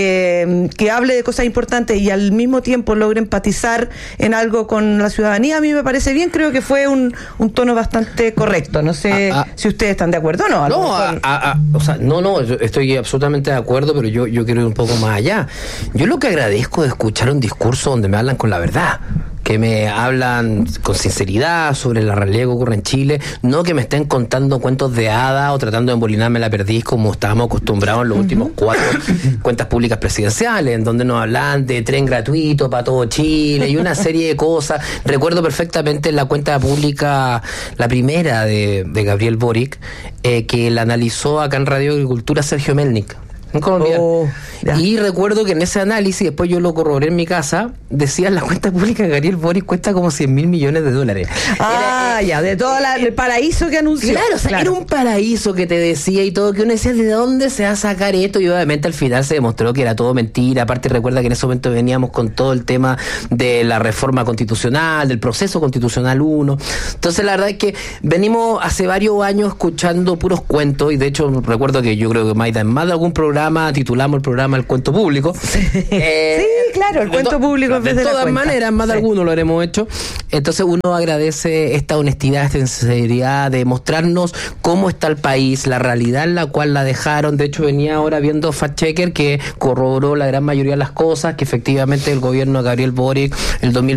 eh, que hable de cosas importantes y al mismo tiempo logre empatizar en algo con la ciudadanía, a mí me parece bien. Creo que fue un, un tono bastante correcto. No sé ah, ah, si ustedes están de acuerdo o no. No, a, a, a, o sea, no, no, yo estoy absolutamente de acuerdo, pero yo, yo quiero ir un poco más allá. Yo lo que agradezco de escuchar un discurso donde me hablan con la verdad, que me hablan con sinceridad sobre la realidad que ocurre en Chile, no que me estén contando cuentos de hadas o tratando de embolinarme la perdiz como estábamos acostumbrados en los uh-huh. últimos cuatro cuentas públicas presidenciales, en donde nos hablan de tren gratuito para todo Chile y una serie de cosas. Recuerdo perfectamente la cuenta pública, la primera de, de Gabriel Boric, eh, que la analizó acá en Radio Agricultura Sergio Melnik, un colombiano. Oh, y recuerdo que en ese análisis, después yo lo corroboré en mi casa, decía la cuenta pública de Gabriel Boric cuesta como cien mil millones de dólares. Ah, era, ya, de todo la, el paraíso que anunció. Claro, o sea, claro. Era un paraíso que te decía y todo, que uno decía, ¿de dónde se va a sacar esto? Y obviamente al final se demostró que era todo mentira. Aparte recuerda que en ese momento veníamos con todo el tema de la reforma constitucional, del proceso constitucional uno. Entonces la verdad es que venimos hace varios años escuchando puros cuentos, y de hecho recuerdo que yo creo que Maida en más de algún programa titulamos el programa El Cuento Público. Eh, sí, claro, el cuento público en vez de de todas la maneras, más de sí. alguno lo habremos hecho. Entonces uno agradece esta honestidad, esta sinceridad de mostrarnos cómo está el país, la realidad en la cual la dejaron. De hecho venía ahora viendo Fact Checker que corroboró la gran mayoría de las cosas, que efectivamente el gobierno de Gabriel Boric el dos mil